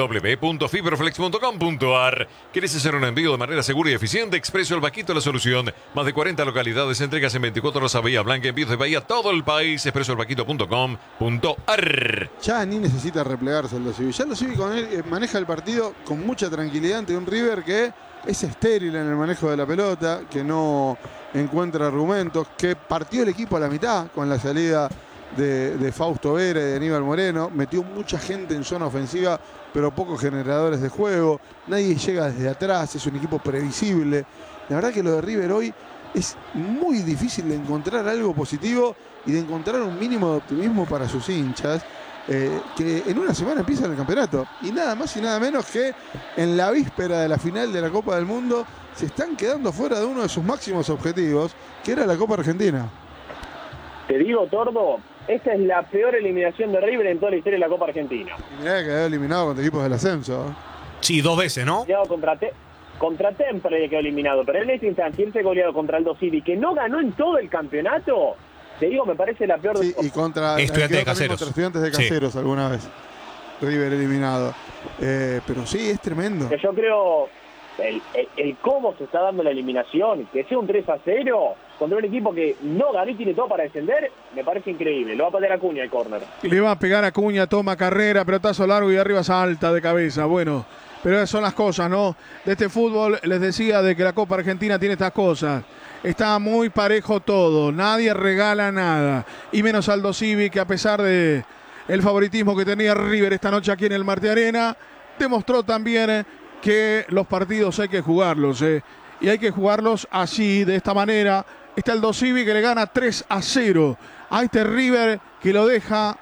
www.fibroflex.com.ar. ¿Querés hacer un envío de manera segura y eficiente? Expreso El Vaquito, la solución. Más de 40 localidades, entregas en 24 horas a Bahía Blanca, envíos de Bahía a todo el país. expresoelvaquito.com.ar. Ya ni necesita replegarse Aldo Civi. Ya Aldo Civi con él maneja el partido con mucha tranquilidad ante un River que es estéril en el manejo de la pelota, que no encuentra argumentos, que partió el equipo a la mitad con la salida de Fausto Vera y de Aníbal Moreno, metió mucha gente en zona ofensiva, pero pocos generadores de juego, nadie llega desde atrás, es un equipo previsible. La verdad que lo de River hoy es muy difícil de encontrar algo positivo y de encontrar un mínimo de optimismo para sus hinchas, que en una semana empiezan el campeonato y nada más y nada menos que en la víspera de la final de la Copa del Mundo se están quedando fuera de uno de sus máximos objetivos, que era la Copa Argentina. Te digo, Tordo, esta es la peor eliminación de River en toda la historia de la Copa Argentina. Y mirá que quedó eliminado contra equipos del ascenso. Sí, 2 veces, ¿no? Contra Temple quedó eliminado, pero en este instante irse goleado contra Aldo Civi, que no ganó en todo el campeonato, te digo, me parece la peor. Sí, y contra Estudiantes de Caseros. Contra Estudiantes de Caseros, sí, alguna vez. River eliminado. Pero sí, es tremendo. Yo creo el cómo se está dando la eliminación, que sea un 3-0 contra un equipo que no ganó y tiene todo para descender, me parece increíble. Lo va a poner Acuña el córner. Le va a pegar Acuña, toma carrera, pelotazo largo y arriba salta de cabeza. Bueno, Pero esas son las cosas, ¿no? De este fútbol, les decía de que la Copa Argentina tiene estas cosas. Está muy parejo todo, nadie regala nada. Y menos Aldo Civi, que a pesar de el favoritismo que tenía River esta noche aquí en el Marte Arena, demostró también que los partidos hay que jugarlos, y hay que jugarlos así, de esta manera. Está Aldo Civi que le gana 3-0 a este River, que lo deja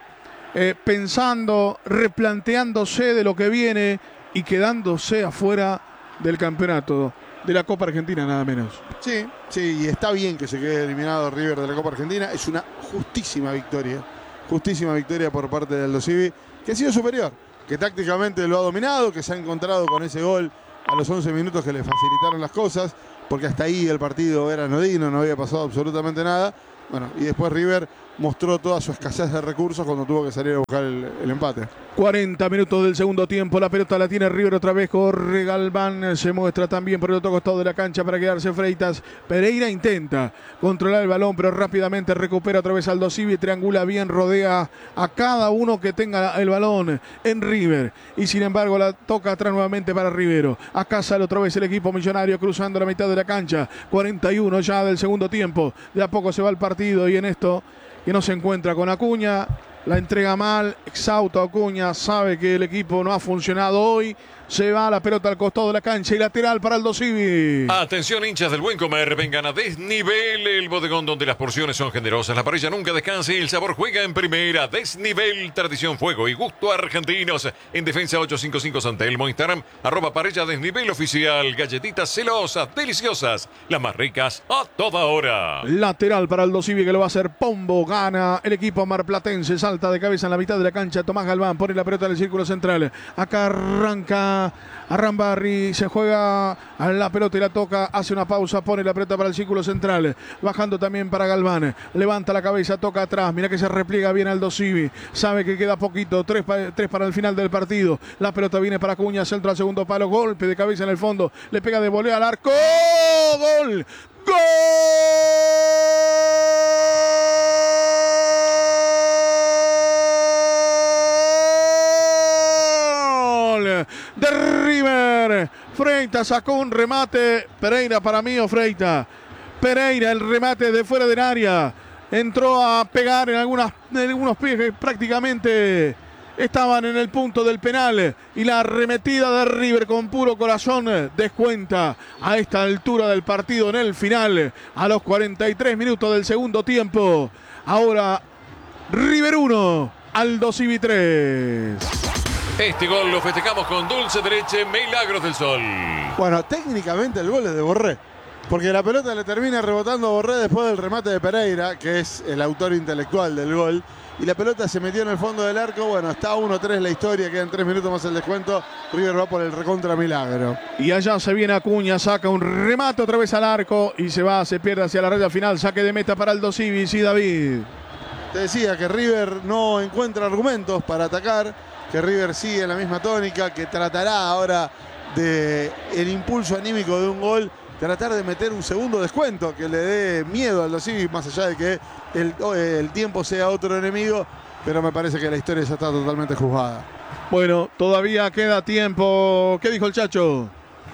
pensando, replanteándose de lo que viene y quedándose afuera del campeonato de la Copa Argentina, nada menos. Sí, y está bien que se quede eliminado River de la Copa Argentina. Es una justísima victoria por parte de Aldo Civi, que ha sido superior, que tácticamente lo ha dominado, que se ha encontrado con ese gol a los 11 minutos que le facilitaron las cosas, porque hasta ahí el partido era anodino, no había pasado absolutamente nada. Bueno, y después River mostró toda su escasez de recursos cuando tuvo que salir a buscar el empate. 40 minutos del segundo tiempo, la pelota la tiene River otra vez, corre Galván, se muestra también por el otro costado de la cancha para quedarse Freitas. Pereira intenta controlar el balón, pero rápidamente recupera otra vez Aldo Civi, triangula bien, rodea a cada uno que tenga el balón en River, y sin embargo la toca atrás nuevamente para Rivero. Acá sale otra vez el equipo millonario cruzando la mitad de la cancha, 41 ya del segundo tiempo, de a poco se va el partido, y en esto que no se encuentra con Acuña, la entrega mal, exhausto Acuña, sabe que el equipo no ha funcionado hoy, se va la pelota al costado de la cancha y lateral para Aldo Civi. Atención, hinchas del Buen Comer, vengan a Desnivel, el bodegón donde las porciones son generosas, la parrilla nunca descansa y el sabor juega en primera. Desnivel, tradición, fuego y gusto argentinos. En Defensa 855 San Telmo, Instagram, @parrilla Desnivel oficial. Galletitas celosas, deliciosas, las más ricas a toda hora. Lateral para Aldo Civi, que lo va a hacer Pombo, gana el equipo marplatense, salta de cabeza en la mitad de la cancha, Tomás Galván pone la pelota en el círculo central, acá arranca Arrambarri, se juega a la pelota y la toca, hace una pausa, pone la pelota para el círculo central, bajando también para Galván, levanta la cabeza, toca atrás, mira que se repliega bien Aldo Civi, sabe que queda poquito, tres para el final del partido, la pelota viene para Acuña, centro al segundo palo, golpe de cabeza en el fondo, le pega de volea al arco, ¡gol! ¡Gol! De River. Freitas sacó un remate. Pereira para mí o Freitas. Pereira, el remate de fuera del área. Entró a pegar en algunos pies que prácticamente estaban en el punto del penal. Y la arremetida de River con puro corazón descuenta a esta altura del partido en el final. A los 43 minutos del segundo tiempo. Ahora River 1, Aldo Civi 3. Este gol lo festejamos con dulce de leche Milagros del Sol. Bueno, técnicamente el gol es de Borré, porque la pelota le termina rebotando a Borré después del remate de Pereira, que es el autor intelectual del gol, y la pelota se metió en el fondo del arco. Bueno, está 1-3 la historia, quedan 3 minutos más el descuento. River va por el recontra milagro. Y allá se viene Acuña, saca un remate otra vez al arco y se pierde hacia la raya final. Saque de meta para Aldo Civi, sí, David. Te decía que River no encuentra argumentos para atacar, que River sigue en la misma tónica, que tratará ahora de el impulso anímico de un gol, tratar de meter un segundo descuento que le dé miedo a Aldo Civi, más allá de que el tiempo sea otro enemigo, pero me parece que la historia ya está totalmente juzgada. Bueno, todavía queda tiempo. ¿Qué dijo el Chacho?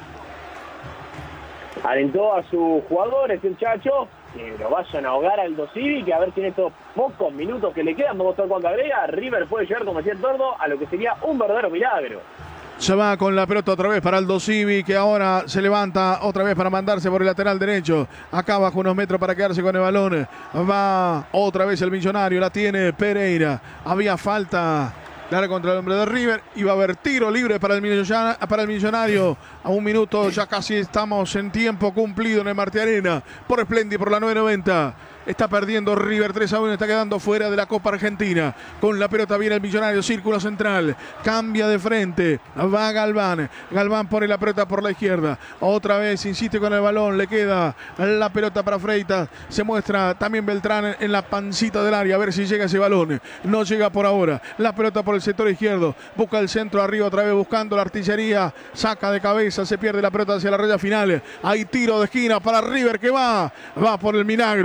Alentó a sus jugadores el Chacho, que lo vayan a ahogar al Aldo Civi, que a ver si en estos pocos minutos que le quedan, vamos a ver cuánto agrega, River puede llegar, como decía el Tordo, a lo que sería un verdadero milagro. Se va con la pelota otra vez para Aldo Civi, que ahora se levanta otra vez para mandarse por el lateral derecho. Acá bajo unos metros para quedarse con el balón. Va otra vez el millonario, la tiene Pereira. Había falta clara contra el hombre de River. Iba a haber tiro libre para el millonario. A un minuto, ya casi estamos en tiempo cumplido en el Marte Arena. Por Splendi, por la 990. Está perdiendo River 3-1, está quedando fuera de la Copa Argentina. Con la pelota viene el millonario, círculo central. Cambia de frente, va Galván. Galván pone la pelota por la izquierda. Otra vez insiste con el balón, le queda la pelota para Freitas. Se muestra también Beltrán en la pancita del área, a ver si llega ese balón. No llega por ahora. La pelota por el sector izquierdo. Busca el centro arriba otra vez buscando la artillería. Saca de cabeza, se pierde la pelota hacia la raya final. Hay tiro de esquina para River que va por el milagro.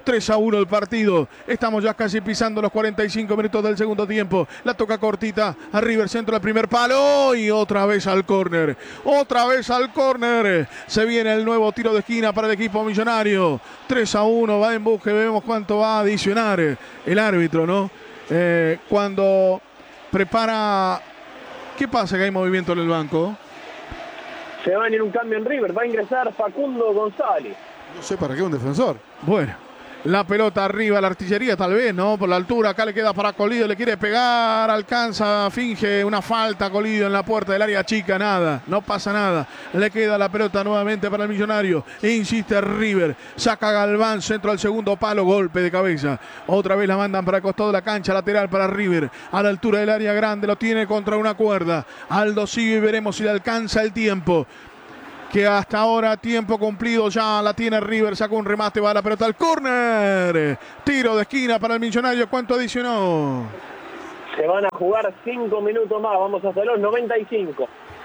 3-1 el partido. Estamos ya casi pisando los 45 minutos del segundo tiempo. La toca cortita a River, centro del primer palo y otra vez al córner. Otra vez al córner. Se viene el nuevo tiro de esquina para el equipo millonario. 3-1, va en busca, vemos cuánto va a adicionar el árbitro, ¿no? Cuando prepara... ¿Qué pasa que hay movimiento en el banco? Se va a venir un cambio en River, va a ingresar Facundo González. No sé para qué un defensor. Bueno, la pelota arriba, la artillería tal vez, ¿no? Por la altura, acá le queda para Colidio, le quiere pegar, alcanza, finge una falta Colidio en la puerta del área chica, nada, no pasa nada. Le queda la pelota nuevamente para el millonario, insiste River, saca Galván, centro al segundo palo, golpe de cabeza. Otra vez la mandan para el costado de la cancha, lateral para River, a la altura del área grande, lo tiene contra una cuerda. Aldo sigue, veremos si le alcanza el tiempo. Que hasta ahora tiempo cumplido ya la tiene River, sacó un remate, va la pelota al córner, tiro de esquina para el millonario. ¿Cuánto adicionó? Se van a jugar 5 minutos más, vamos hasta los 95.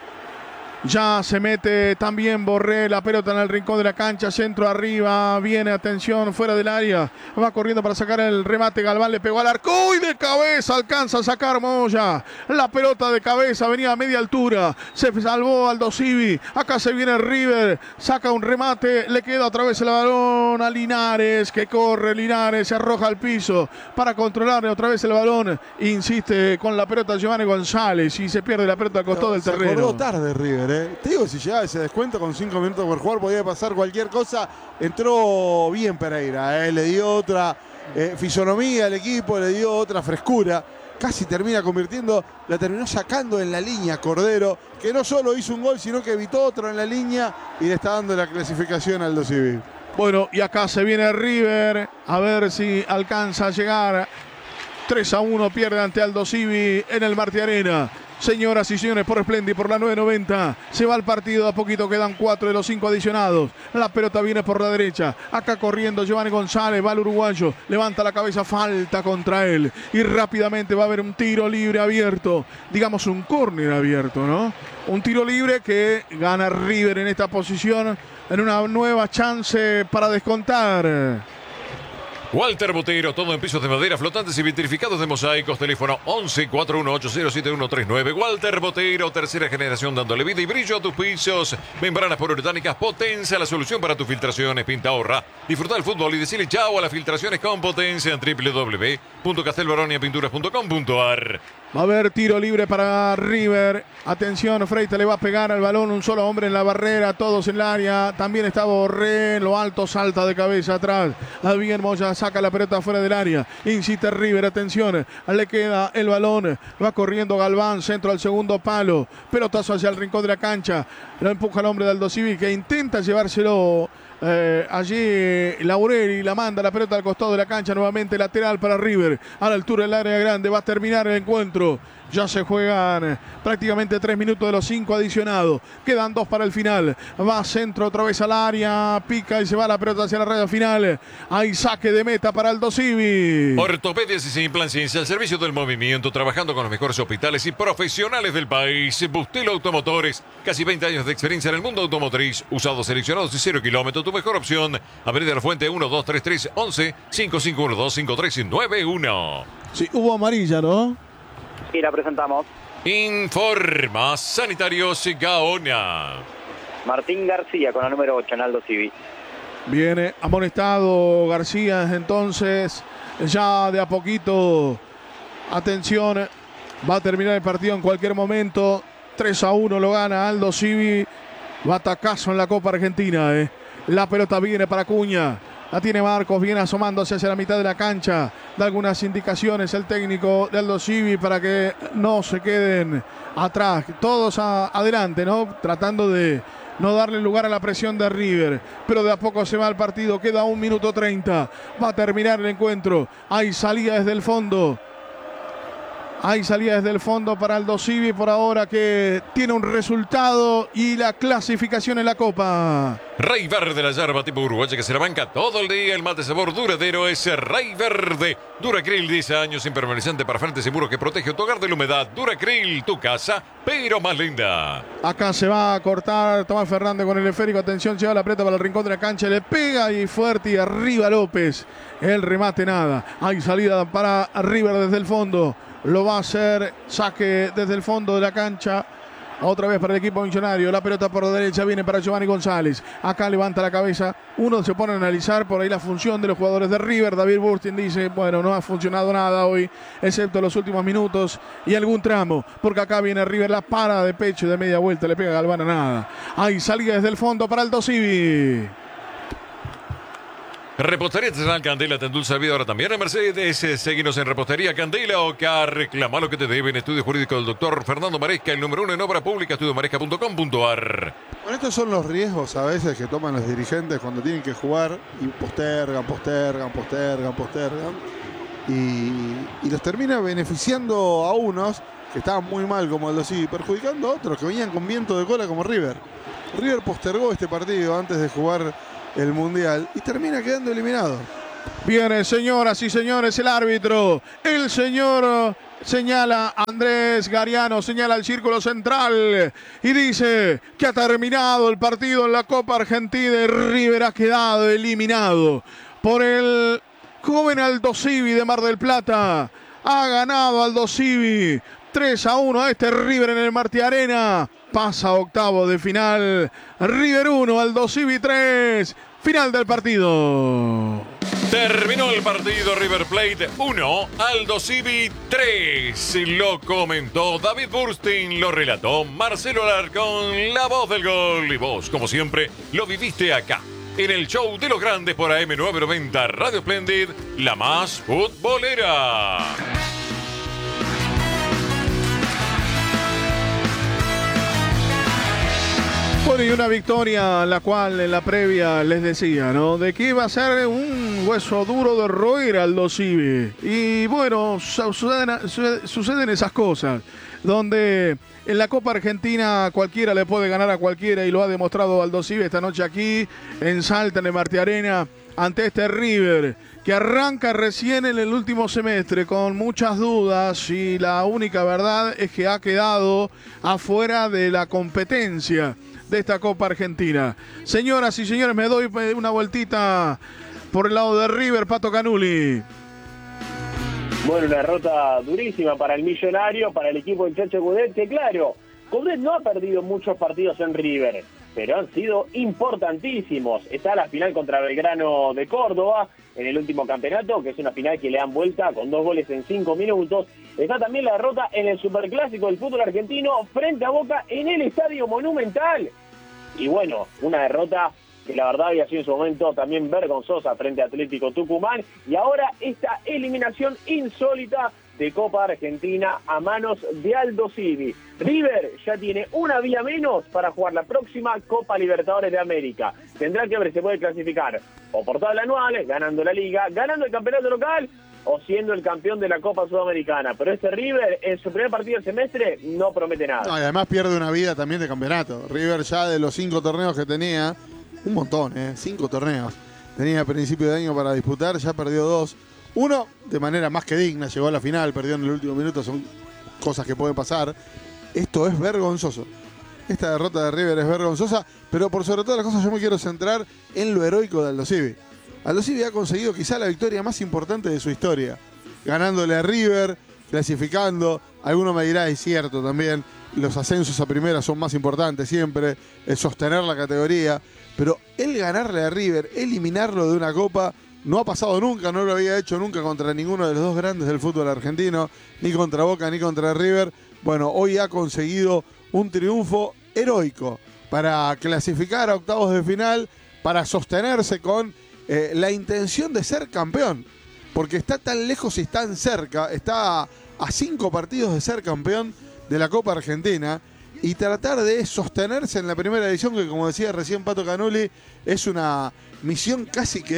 Ya se mete también Borré, la pelota en el rincón de la cancha, centro arriba, viene, atención, fuera del área, va corriendo para sacar el remate, Galván le pegó al arco y de cabeza alcanza a sacar Moya, la pelota de cabeza, venía a media altura, se salvó Aldo Civi, acá se viene River, saca un remate, le queda otra vez el balón a Linares, que corre Linares, se arroja al piso para controlarle otra vez el balón, insiste con la pelota Giovanni González y se pierde la pelota al costado del terreno. Se acordó tarde River, Te digo, si llegaba ese descuento con 5 minutos por jugar, podía pasar cualquier cosa. Entró bien Pereira, le dio otra fisonomía al equipo, le dio otra frescura. Casi termina convirtiendo, la terminó sacando en la línea Cordero, que no solo hizo un gol, sino que evitó otro en la línea y le está dando la clasificación al Aldo Civi. Bueno, y acá se viene River, a ver si alcanza a llegar. 3-1 pierde ante Aldo Civi en el Martí Arena. Señoras y señores, por Splendid, por la 990, se va el partido, a poquito quedan 4 de los 5 adicionados. La pelota viene por la derecha, acá corriendo Giovanni González, va el uruguayo, levanta la cabeza, falta contra él. Y rápidamente va a haber un tiro libre abierto, digamos un córner abierto, ¿no? Un tiro libre que gana River en esta posición, en una nueva chance para descontar. Walter Botero, todo en pisos de madera, flotantes y vitrificados de mosaicos. Teléfono 11-4180-7139. Walter Botero, tercera generación, dándole vida y brillo a tus pisos. Membranas poliuretánicas, Potencia, la solución para tus filtraciones. Pinta, ahorra, disfruta del fútbol y decirle chao a las filtraciones con Potencia en www.castelbaroniapinturas.com.ar. Va a haber tiro libre para River. Atención, Freite le va a pegar al balón, un solo hombre en la barrera, todos en el área. También está Borré, en lo alto, salta de cabeza atrás. Bien Moya saca la pelota fuera del área. Insiste River, atención, le queda el balón. Va corriendo Galván, centro al segundo palo. Pelotazo hacia el rincón de la cancha. Lo empuja el hombre de Aldo Civi, que intenta llevárselo. Allí Laureli la manda la pelota al costado de la cancha, nuevamente lateral para River, a la altura del área grande, va a terminar el encuentro. Ya se juegan prácticamente 3 minutos de los 5 adicionados. Quedan 2 para el final. Va centro otra vez al área. Pica y se va la pelota hacia la raya final. Hay saque de meta para Aldo Civi. Ortopedias y Implanciencia al servicio del movimiento, trabajando con los mejores hospitales y profesionales del país. Bustelo Automotores, casi 20 años de experiencia en el mundo automotriz. Usados, seleccionados y 0 kilómetros. Tu mejor opción. Avenida La Fuente 1233 11 5512 5391. Sí, hubo amarilla, ¿no? Y la presentamos. Informa Sanitarios Gaona. Martín García con la número 8 en Aldo Civi. Viene amonestado García, entonces ya de a poquito, atención, va a terminar el partido en cualquier momento. 3-1 lo gana Aldo Civi. Batacazo en la Copa Argentina. La pelota viene para Acuña. La tiene Marcos, viene asomándose hacia la mitad de la cancha. Da algunas indicaciones el técnico de Aldo Civi para que no se queden atrás. Todos adelante, ¿no? Tratando de no darle lugar a la presión de River. Pero de a poco se va el partido. Queda 1 minuto 30. Va a terminar el encuentro. Hay salida desde el fondo. Hay salida desde el fondo para Aldo Civi por ahora, que tiene un resultado y la clasificación en la Copa. Rey Verde, la yerba tipo uruguaya que se la banca todo el día. El mate sabor duradero es Rey Verde. Duracril, 10 años, impermeabilizante para frente seguro que protege tu hogar de la humedad. Duracril, tu casa, pero más linda. Acá se va a cortar Tomás Fernández con el esférico. Atención, lleva la preta para el rincón de la cancha. Le pega y fuerte y arriba López. El remate nada. Hay salida para River desde el fondo. Lo va a hacer, saque desde el fondo de la cancha. Otra vez para el equipo millonario. La pelota por la derecha viene para Giovanni González. Acá levanta la cabeza. Uno se pone a analizar por ahí la función de los jugadores de River. David Burstin dice, bueno, no ha funcionado nada hoy, excepto los últimos minutos y algún tramo. Porque acá viene River, la para de pecho y de media vuelta. Le pega a Galván a nada. Hay salida desde el fondo para Aldo Civi. Repostería Artesanal Candela te endulza la vida ahora también en Mercedes. Seguinos en Repostería Candela o reclama lo que te deben. Estudio jurídico del doctor Fernando Maresca, el número 1 en obra pública, estudiomaresca.com.ar. Bueno, estos son los riesgos a veces que toman los dirigentes cuando tienen que jugar y postergan. Y los termina beneficiando a unos que estaban muy mal como Aldo Civi, perjudicando a otros que venían con viento de cola como River. River postergó este partido antes de jugar el Mundial y termina quedando eliminado. Viene, señoras y señores, el árbitro. El señor señala a Andrés Gariano, señala el círculo central y dice que ha terminado el partido en la Copa Argentina y River ha quedado eliminado por el joven Aldo Civi de Mar del Plata. Ha ganado Aldo Civi 3-1 a este River en el Martí Arena. Pasa a octavo de final. River 1, Aldo Civi 3. Final del partido. Terminó el partido. River Plate 1, Aldo Civi 3. Lo comentó David Burstin, lo relató Marcelo Alarcón, la voz del gol. Y vos, como siempre, lo viviste acá, en el show de los grandes por AM990 Radio Splendid, la más futbolera. Bueno, y una victoria la cual en la previa les decía, ¿no? De que iba a ser un hueso duro de roer Aldo Civi. Y bueno, suceden esas cosas, donde en la Copa Argentina cualquiera le puede ganar a cualquiera y lo ha demostrado Aldo Civi esta noche aquí en Salta, en el Martí Arena, ante este River que arranca recién en el último semestre con muchas dudas y la única verdad es que ha quedado afuera de la competencia de esta Copa Argentina. Señoras y señores, me doy una vueltita por el lado de River, Pato Canuli. Bueno, una derrota durísima para el millonario, para el equipo del Chacho Coudet, que claro, Coudet no ha perdido muchos partidos en River, pero han sido importantísimos. Está la final contra Belgrano de Córdoba en el último campeonato, que es una final que le dan vuelta con 2 goles en 5 minutos. Está también la derrota en el Superclásico del fútbol argentino frente a Boca en el Estadio Monumental. Y bueno, una derrota que la verdad había sido en su momento también vergonzosa frente a Atlético Tucumán. Y ahora esta eliminación insólita de Copa Argentina a manos de Aldo Civi. River ya tiene una vía menos para jugar la próxima Copa Libertadores de América. Tendrá que ver si se puede clasificar o por tabla anual, ganando la Liga, ganando el campeonato local o siendo el campeón de la Copa Sudamericana. Pero este River, en su primer partido del semestre, no promete nada. No, y además pierde una vida también de campeonato. River ya de los 5 torneos que tenía, un montón, 5 torneos tenía a principio de año para disputar, ya perdió 2. Uno, de manera más que digna, llegó a la final, perdió en el último minuto, son cosas que pueden pasar. Esto es vergonzoso. Esta derrota de River es vergonzosa, pero por sobre todas las cosas yo me quiero centrar en lo heroico de Aldo Civi. Aldo Civi ha conseguido quizá la victoria más importante de su historia, ganándole a River, clasificando. Alguno me dirá, es cierto también, los ascensos a primera son más importantes siempre, es sostener la categoría, pero el ganarle a River, eliminarlo de una copa, no ha pasado nunca, no lo había hecho nunca contra ninguno de los dos grandes del fútbol argentino, ni contra Boca ni contra River. Bueno, hoy ha conseguido un triunfo heroico para clasificar a octavos de final, para sostenerse con la intención de ser campeón, porque está tan lejos y tan cerca, está a 5 partidos de ser campeón de la Copa Argentina y tratar de sostenerse en la primera edición, que como decía recién Pato Canuli, es una misión casi que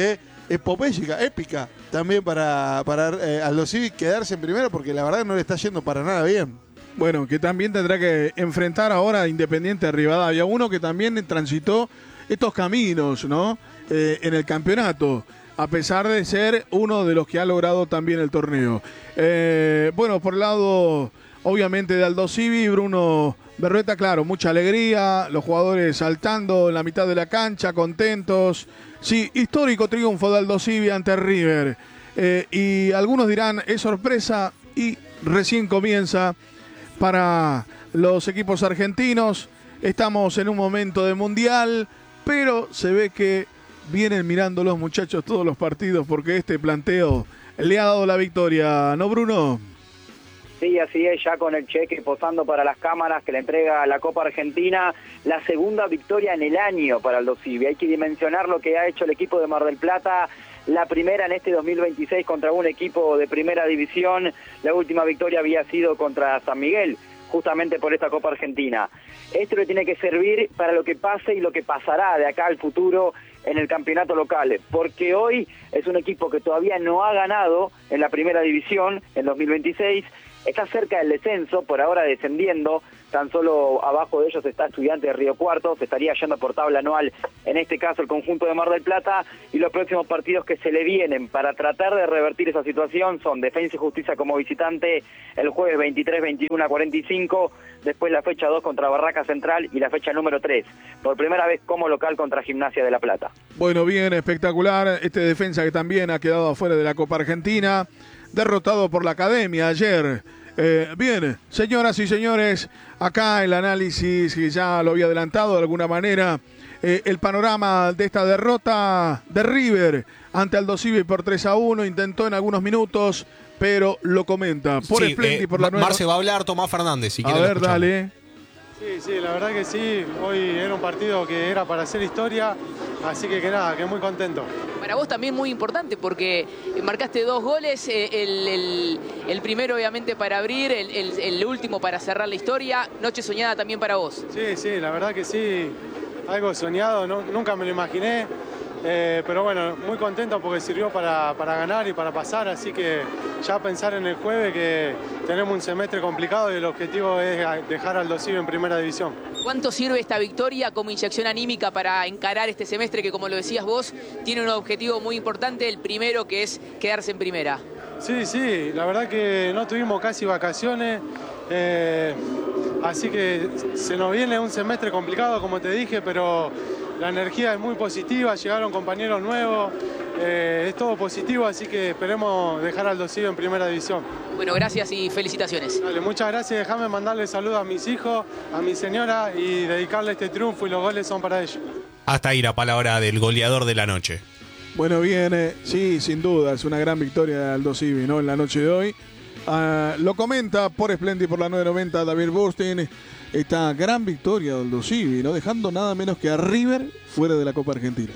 epopélica, épica también para Aldo Civi quedarse en primera, porque la verdad no le está yendo para nada bien. Bueno, que también tendrá que enfrentar ahora a Independiente Rivadavia, uno que también transitó estos caminos, ¿no? En el campeonato, a pesar de ser uno de los que ha logrado también el torneo. Bueno, por el lado, obviamente, de Aldo Civi, Bruno Berrueta, claro, mucha alegría, los jugadores saltando en la mitad de la cancha, contentos. Sí, histórico triunfo de Aldo Civi ante River. Y algunos dirán, es sorpresa, y recién comienza para los equipos argentinos. Estamos en un momento de mundial, pero se ve que vienen mirando los muchachos todos los partidos, porque este planteo le ha dado la victoria, ¿no, Bruno? Sí, así es, ya con el cheque posando para las cámaras que le entrega la Copa Argentina, la segunda victoria en el año para Aldo Civi. Hay que dimensionar lo que ha hecho el equipo de Mar del Plata, la primera en este 2026 contra un equipo de primera división. La última victoria había sido contra San Miguel, justamente por esta Copa Argentina. Esto le tiene que servir para lo que pase y lo que pasará de acá al futuro en el campeonato local, porque hoy es un equipo que todavía no ha ganado en la primera división en 2026, está cerca del descenso, por ahora descendiendo, tan solo abajo de ellos está Estudiantes de Río Cuarto, se estaría yendo por tabla anual, en este caso el conjunto de Mar del Plata, y los próximos partidos que se le vienen para tratar de revertir esa situación son Defensa y Justicia como visitante el jueves 23, 21 a 45, después la fecha 2 contra Barraca Central y la fecha número 3, por primera vez como local contra Gimnasia de La Plata. Bueno, bien, espectacular, este Defensa que también ha quedado afuera de la Copa Argentina, derrotado por la Academia ayer. Bien, señoras y señores, acá el análisis, que ya lo había adelantado de alguna manera, el panorama de esta derrota de River ante Aldo Civi por 3-1, intentó en algunos minutos, pero lo comenta por sí, Splendid, por la nueva. Marce va a hablar, Tomás Fernández, si a ver, dale. Sí, la verdad que sí, hoy era un partido que era para hacer historia, así que nada, que muy contento. Para vos también muy importante porque marcaste 2 goles, el primero obviamente para abrir, el último para cerrar la historia, noche soñada también para vos. Sí, la verdad que sí, algo soñado, nunca me lo imaginé, pero bueno, muy contento porque sirvió para ganar y para pasar, así que ya pensar en el jueves que tenemos un semestre complicado y el objetivo es dejar al Aldo Civi en primera división. ¿Cuánto sirve esta victoria como inyección anímica para encarar este semestre que, como lo decías vos, tiene un objetivo muy importante, el primero, que es quedarse en primera? Sí, la verdad que no tuvimos casi vacaciones, así que se nos viene un semestre complicado, como te dije, pero la energía es muy positiva, llegaron compañeros nuevos, es todo positivo, así que esperemos dejar al Aldo Civi en primera división. Bueno, gracias y felicitaciones. Dale, muchas gracias, déjame mandarle saludos a mis hijos, a mi señora y dedicarle este triunfo, y los goles son para ellos. Hasta ahí la palabra del goleador de la noche. Bueno, bien, sí, sin duda, es una gran victoria de Aldo Civi, ¿no? En la noche de hoy. Lo comenta por Splendid, por la 990, David Burstein. Esta gran victoria de Aldo Civi, ¿no? Dejando nada menos que a River fuera de la Copa Argentina.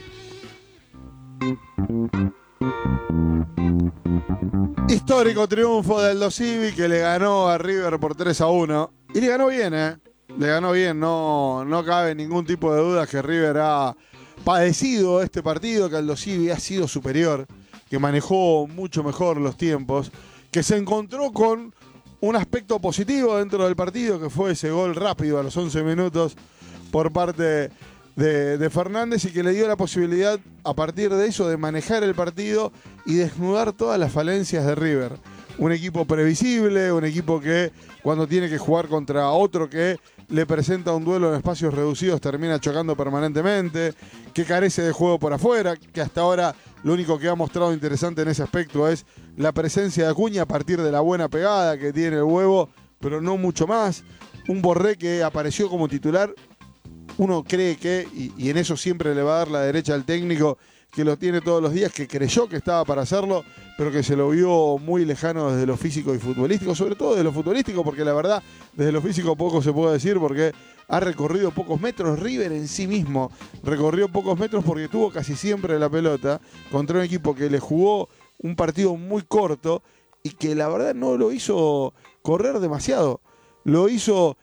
Histórico triunfo de Aldo Civi, que le ganó a River por 3-1. Y le ganó bien, Le ganó bien, no cabe ningún tipo de duda que River ha padecido este partido, que Aldo Civi ha sido superior, que manejó mucho mejor los tiempos, que se encontró con un aspecto positivo dentro del partido, que fue ese gol rápido a los 11 minutos por parte de Fernández, y que le dio la posibilidad a partir de eso de manejar el partido y desnudar todas las falencias de River. Un equipo previsible, un equipo que cuando tiene que jugar contra otro que le presenta un duelo en espacios reducidos termina chocando permanentemente, que carece de juego por afuera, que hasta ahora lo único que ha mostrado interesante en ese aspecto es la presencia de Acuña a partir de la buena pegada que tiene el Huevo, pero no mucho más. Un Borré que apareció como titular, uno cree que, y en eso siempre le va a dar la derecha al técnico, que lo tiene todos los días, que creyó que estaba para hacerlo, pero que se lo vio muy lejano desde lo físico y futbolístico, sobre todo desde lo futbolístico, porque la verdad, desde lo físico poco se puede decir, porque ha recorrido pocos metros. River en sí mismo recorrió pocos metros porque tuvo casi siempre la pelota contra un equipo que le jugó un partido muy corto y que la verdad no lo hizo correr demasiado, lo hizo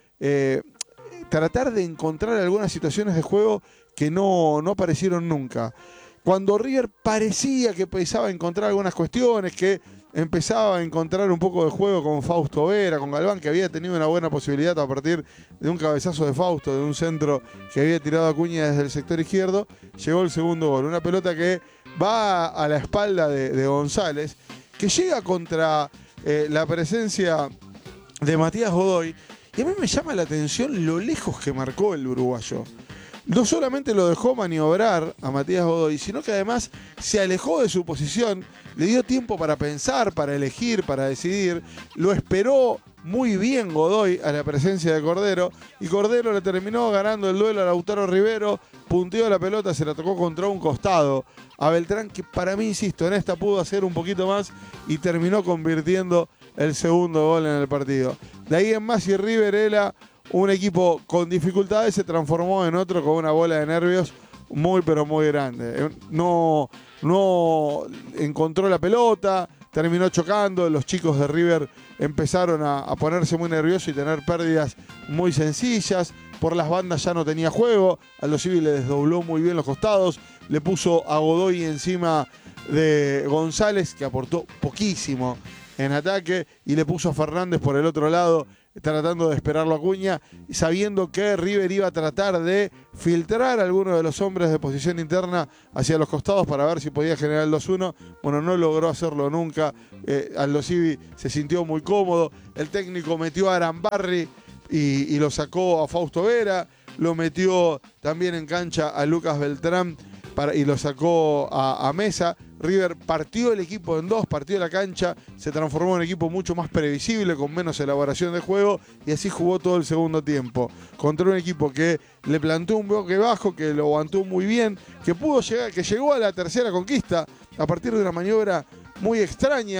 tratar de encontrar algunas situaciones de juego que no aparecieron nunca. cuando River parecía que empezaba a encontrar algunas cuestiones, que empezaba a encontrar un poco de juego con Fausto Vera, con Galván, que había tenido una buena posibilidad a partir de un cabezazo de Fausto, de un centro que había tirado Acuña desde el sector izquierdo, llegó el segundo gol. Una pelota que va a la espalda de González, que llega contra la presencia de Matías Godoy, y a mí me llama la atención lo lejos que marcó el uruguayo. No solamente lo dejó maniobrar a Matías Godoy, sino que además se alejó de su posición, le dio tiempo para pensar, para elegir, para decidir, lo esperó muy bien Godoy a la presencia de Cordero, y Cordero le terminó ganando el duelo a Lautaro Rivero, punteó la pelota, se la tocó contra un costado a Beltrán, que para mí, insisto, en esta pudo hacer un poquito más y terminó convirtiendo el segundo gol en el partido. De ahí en más, y River era un equipo con dificultades, se transformó en otro con una bola de nervios muy pero muy grande. No encontró la pelota, terminó chocando, los chicos de River empezaron a ponerse muy nerviosos y tener pérdidas muy sencillas. Por las bandas ya no tenía juego, Aldo Civi le desdobló muy bien los costados, le puso a Godoy encima de González, que aportó poquísimo en ataque, y le puso a Fernández por el otro lado, tratando de esperarlo a Acuña, sabiendo que River iba a tratar de filtrar a alguno de los hombres de posición interna hacia los costados para ver si podía generar el 2-1. Bueno, no logró hacerlo nunca. Aldo Civi se sintió muy cómodo. El técnico metió a Arambarri y lo sacó a Fausto Vera. Lo metió también en cancha a Lucas Beltrán y lo sacó a Mesa. River partió el equipo en dos, partió la cancha, se transformó en un equipo mucho más previsible, con menos elaboración de juego, y así jugó todo el segundo tiempo. Contra un equipo que le plantó un bloque bajo, que lo aguantó muy bien, que pudo llegar, que llegó a la tercera conquista a partir de una maniobra muy extraña.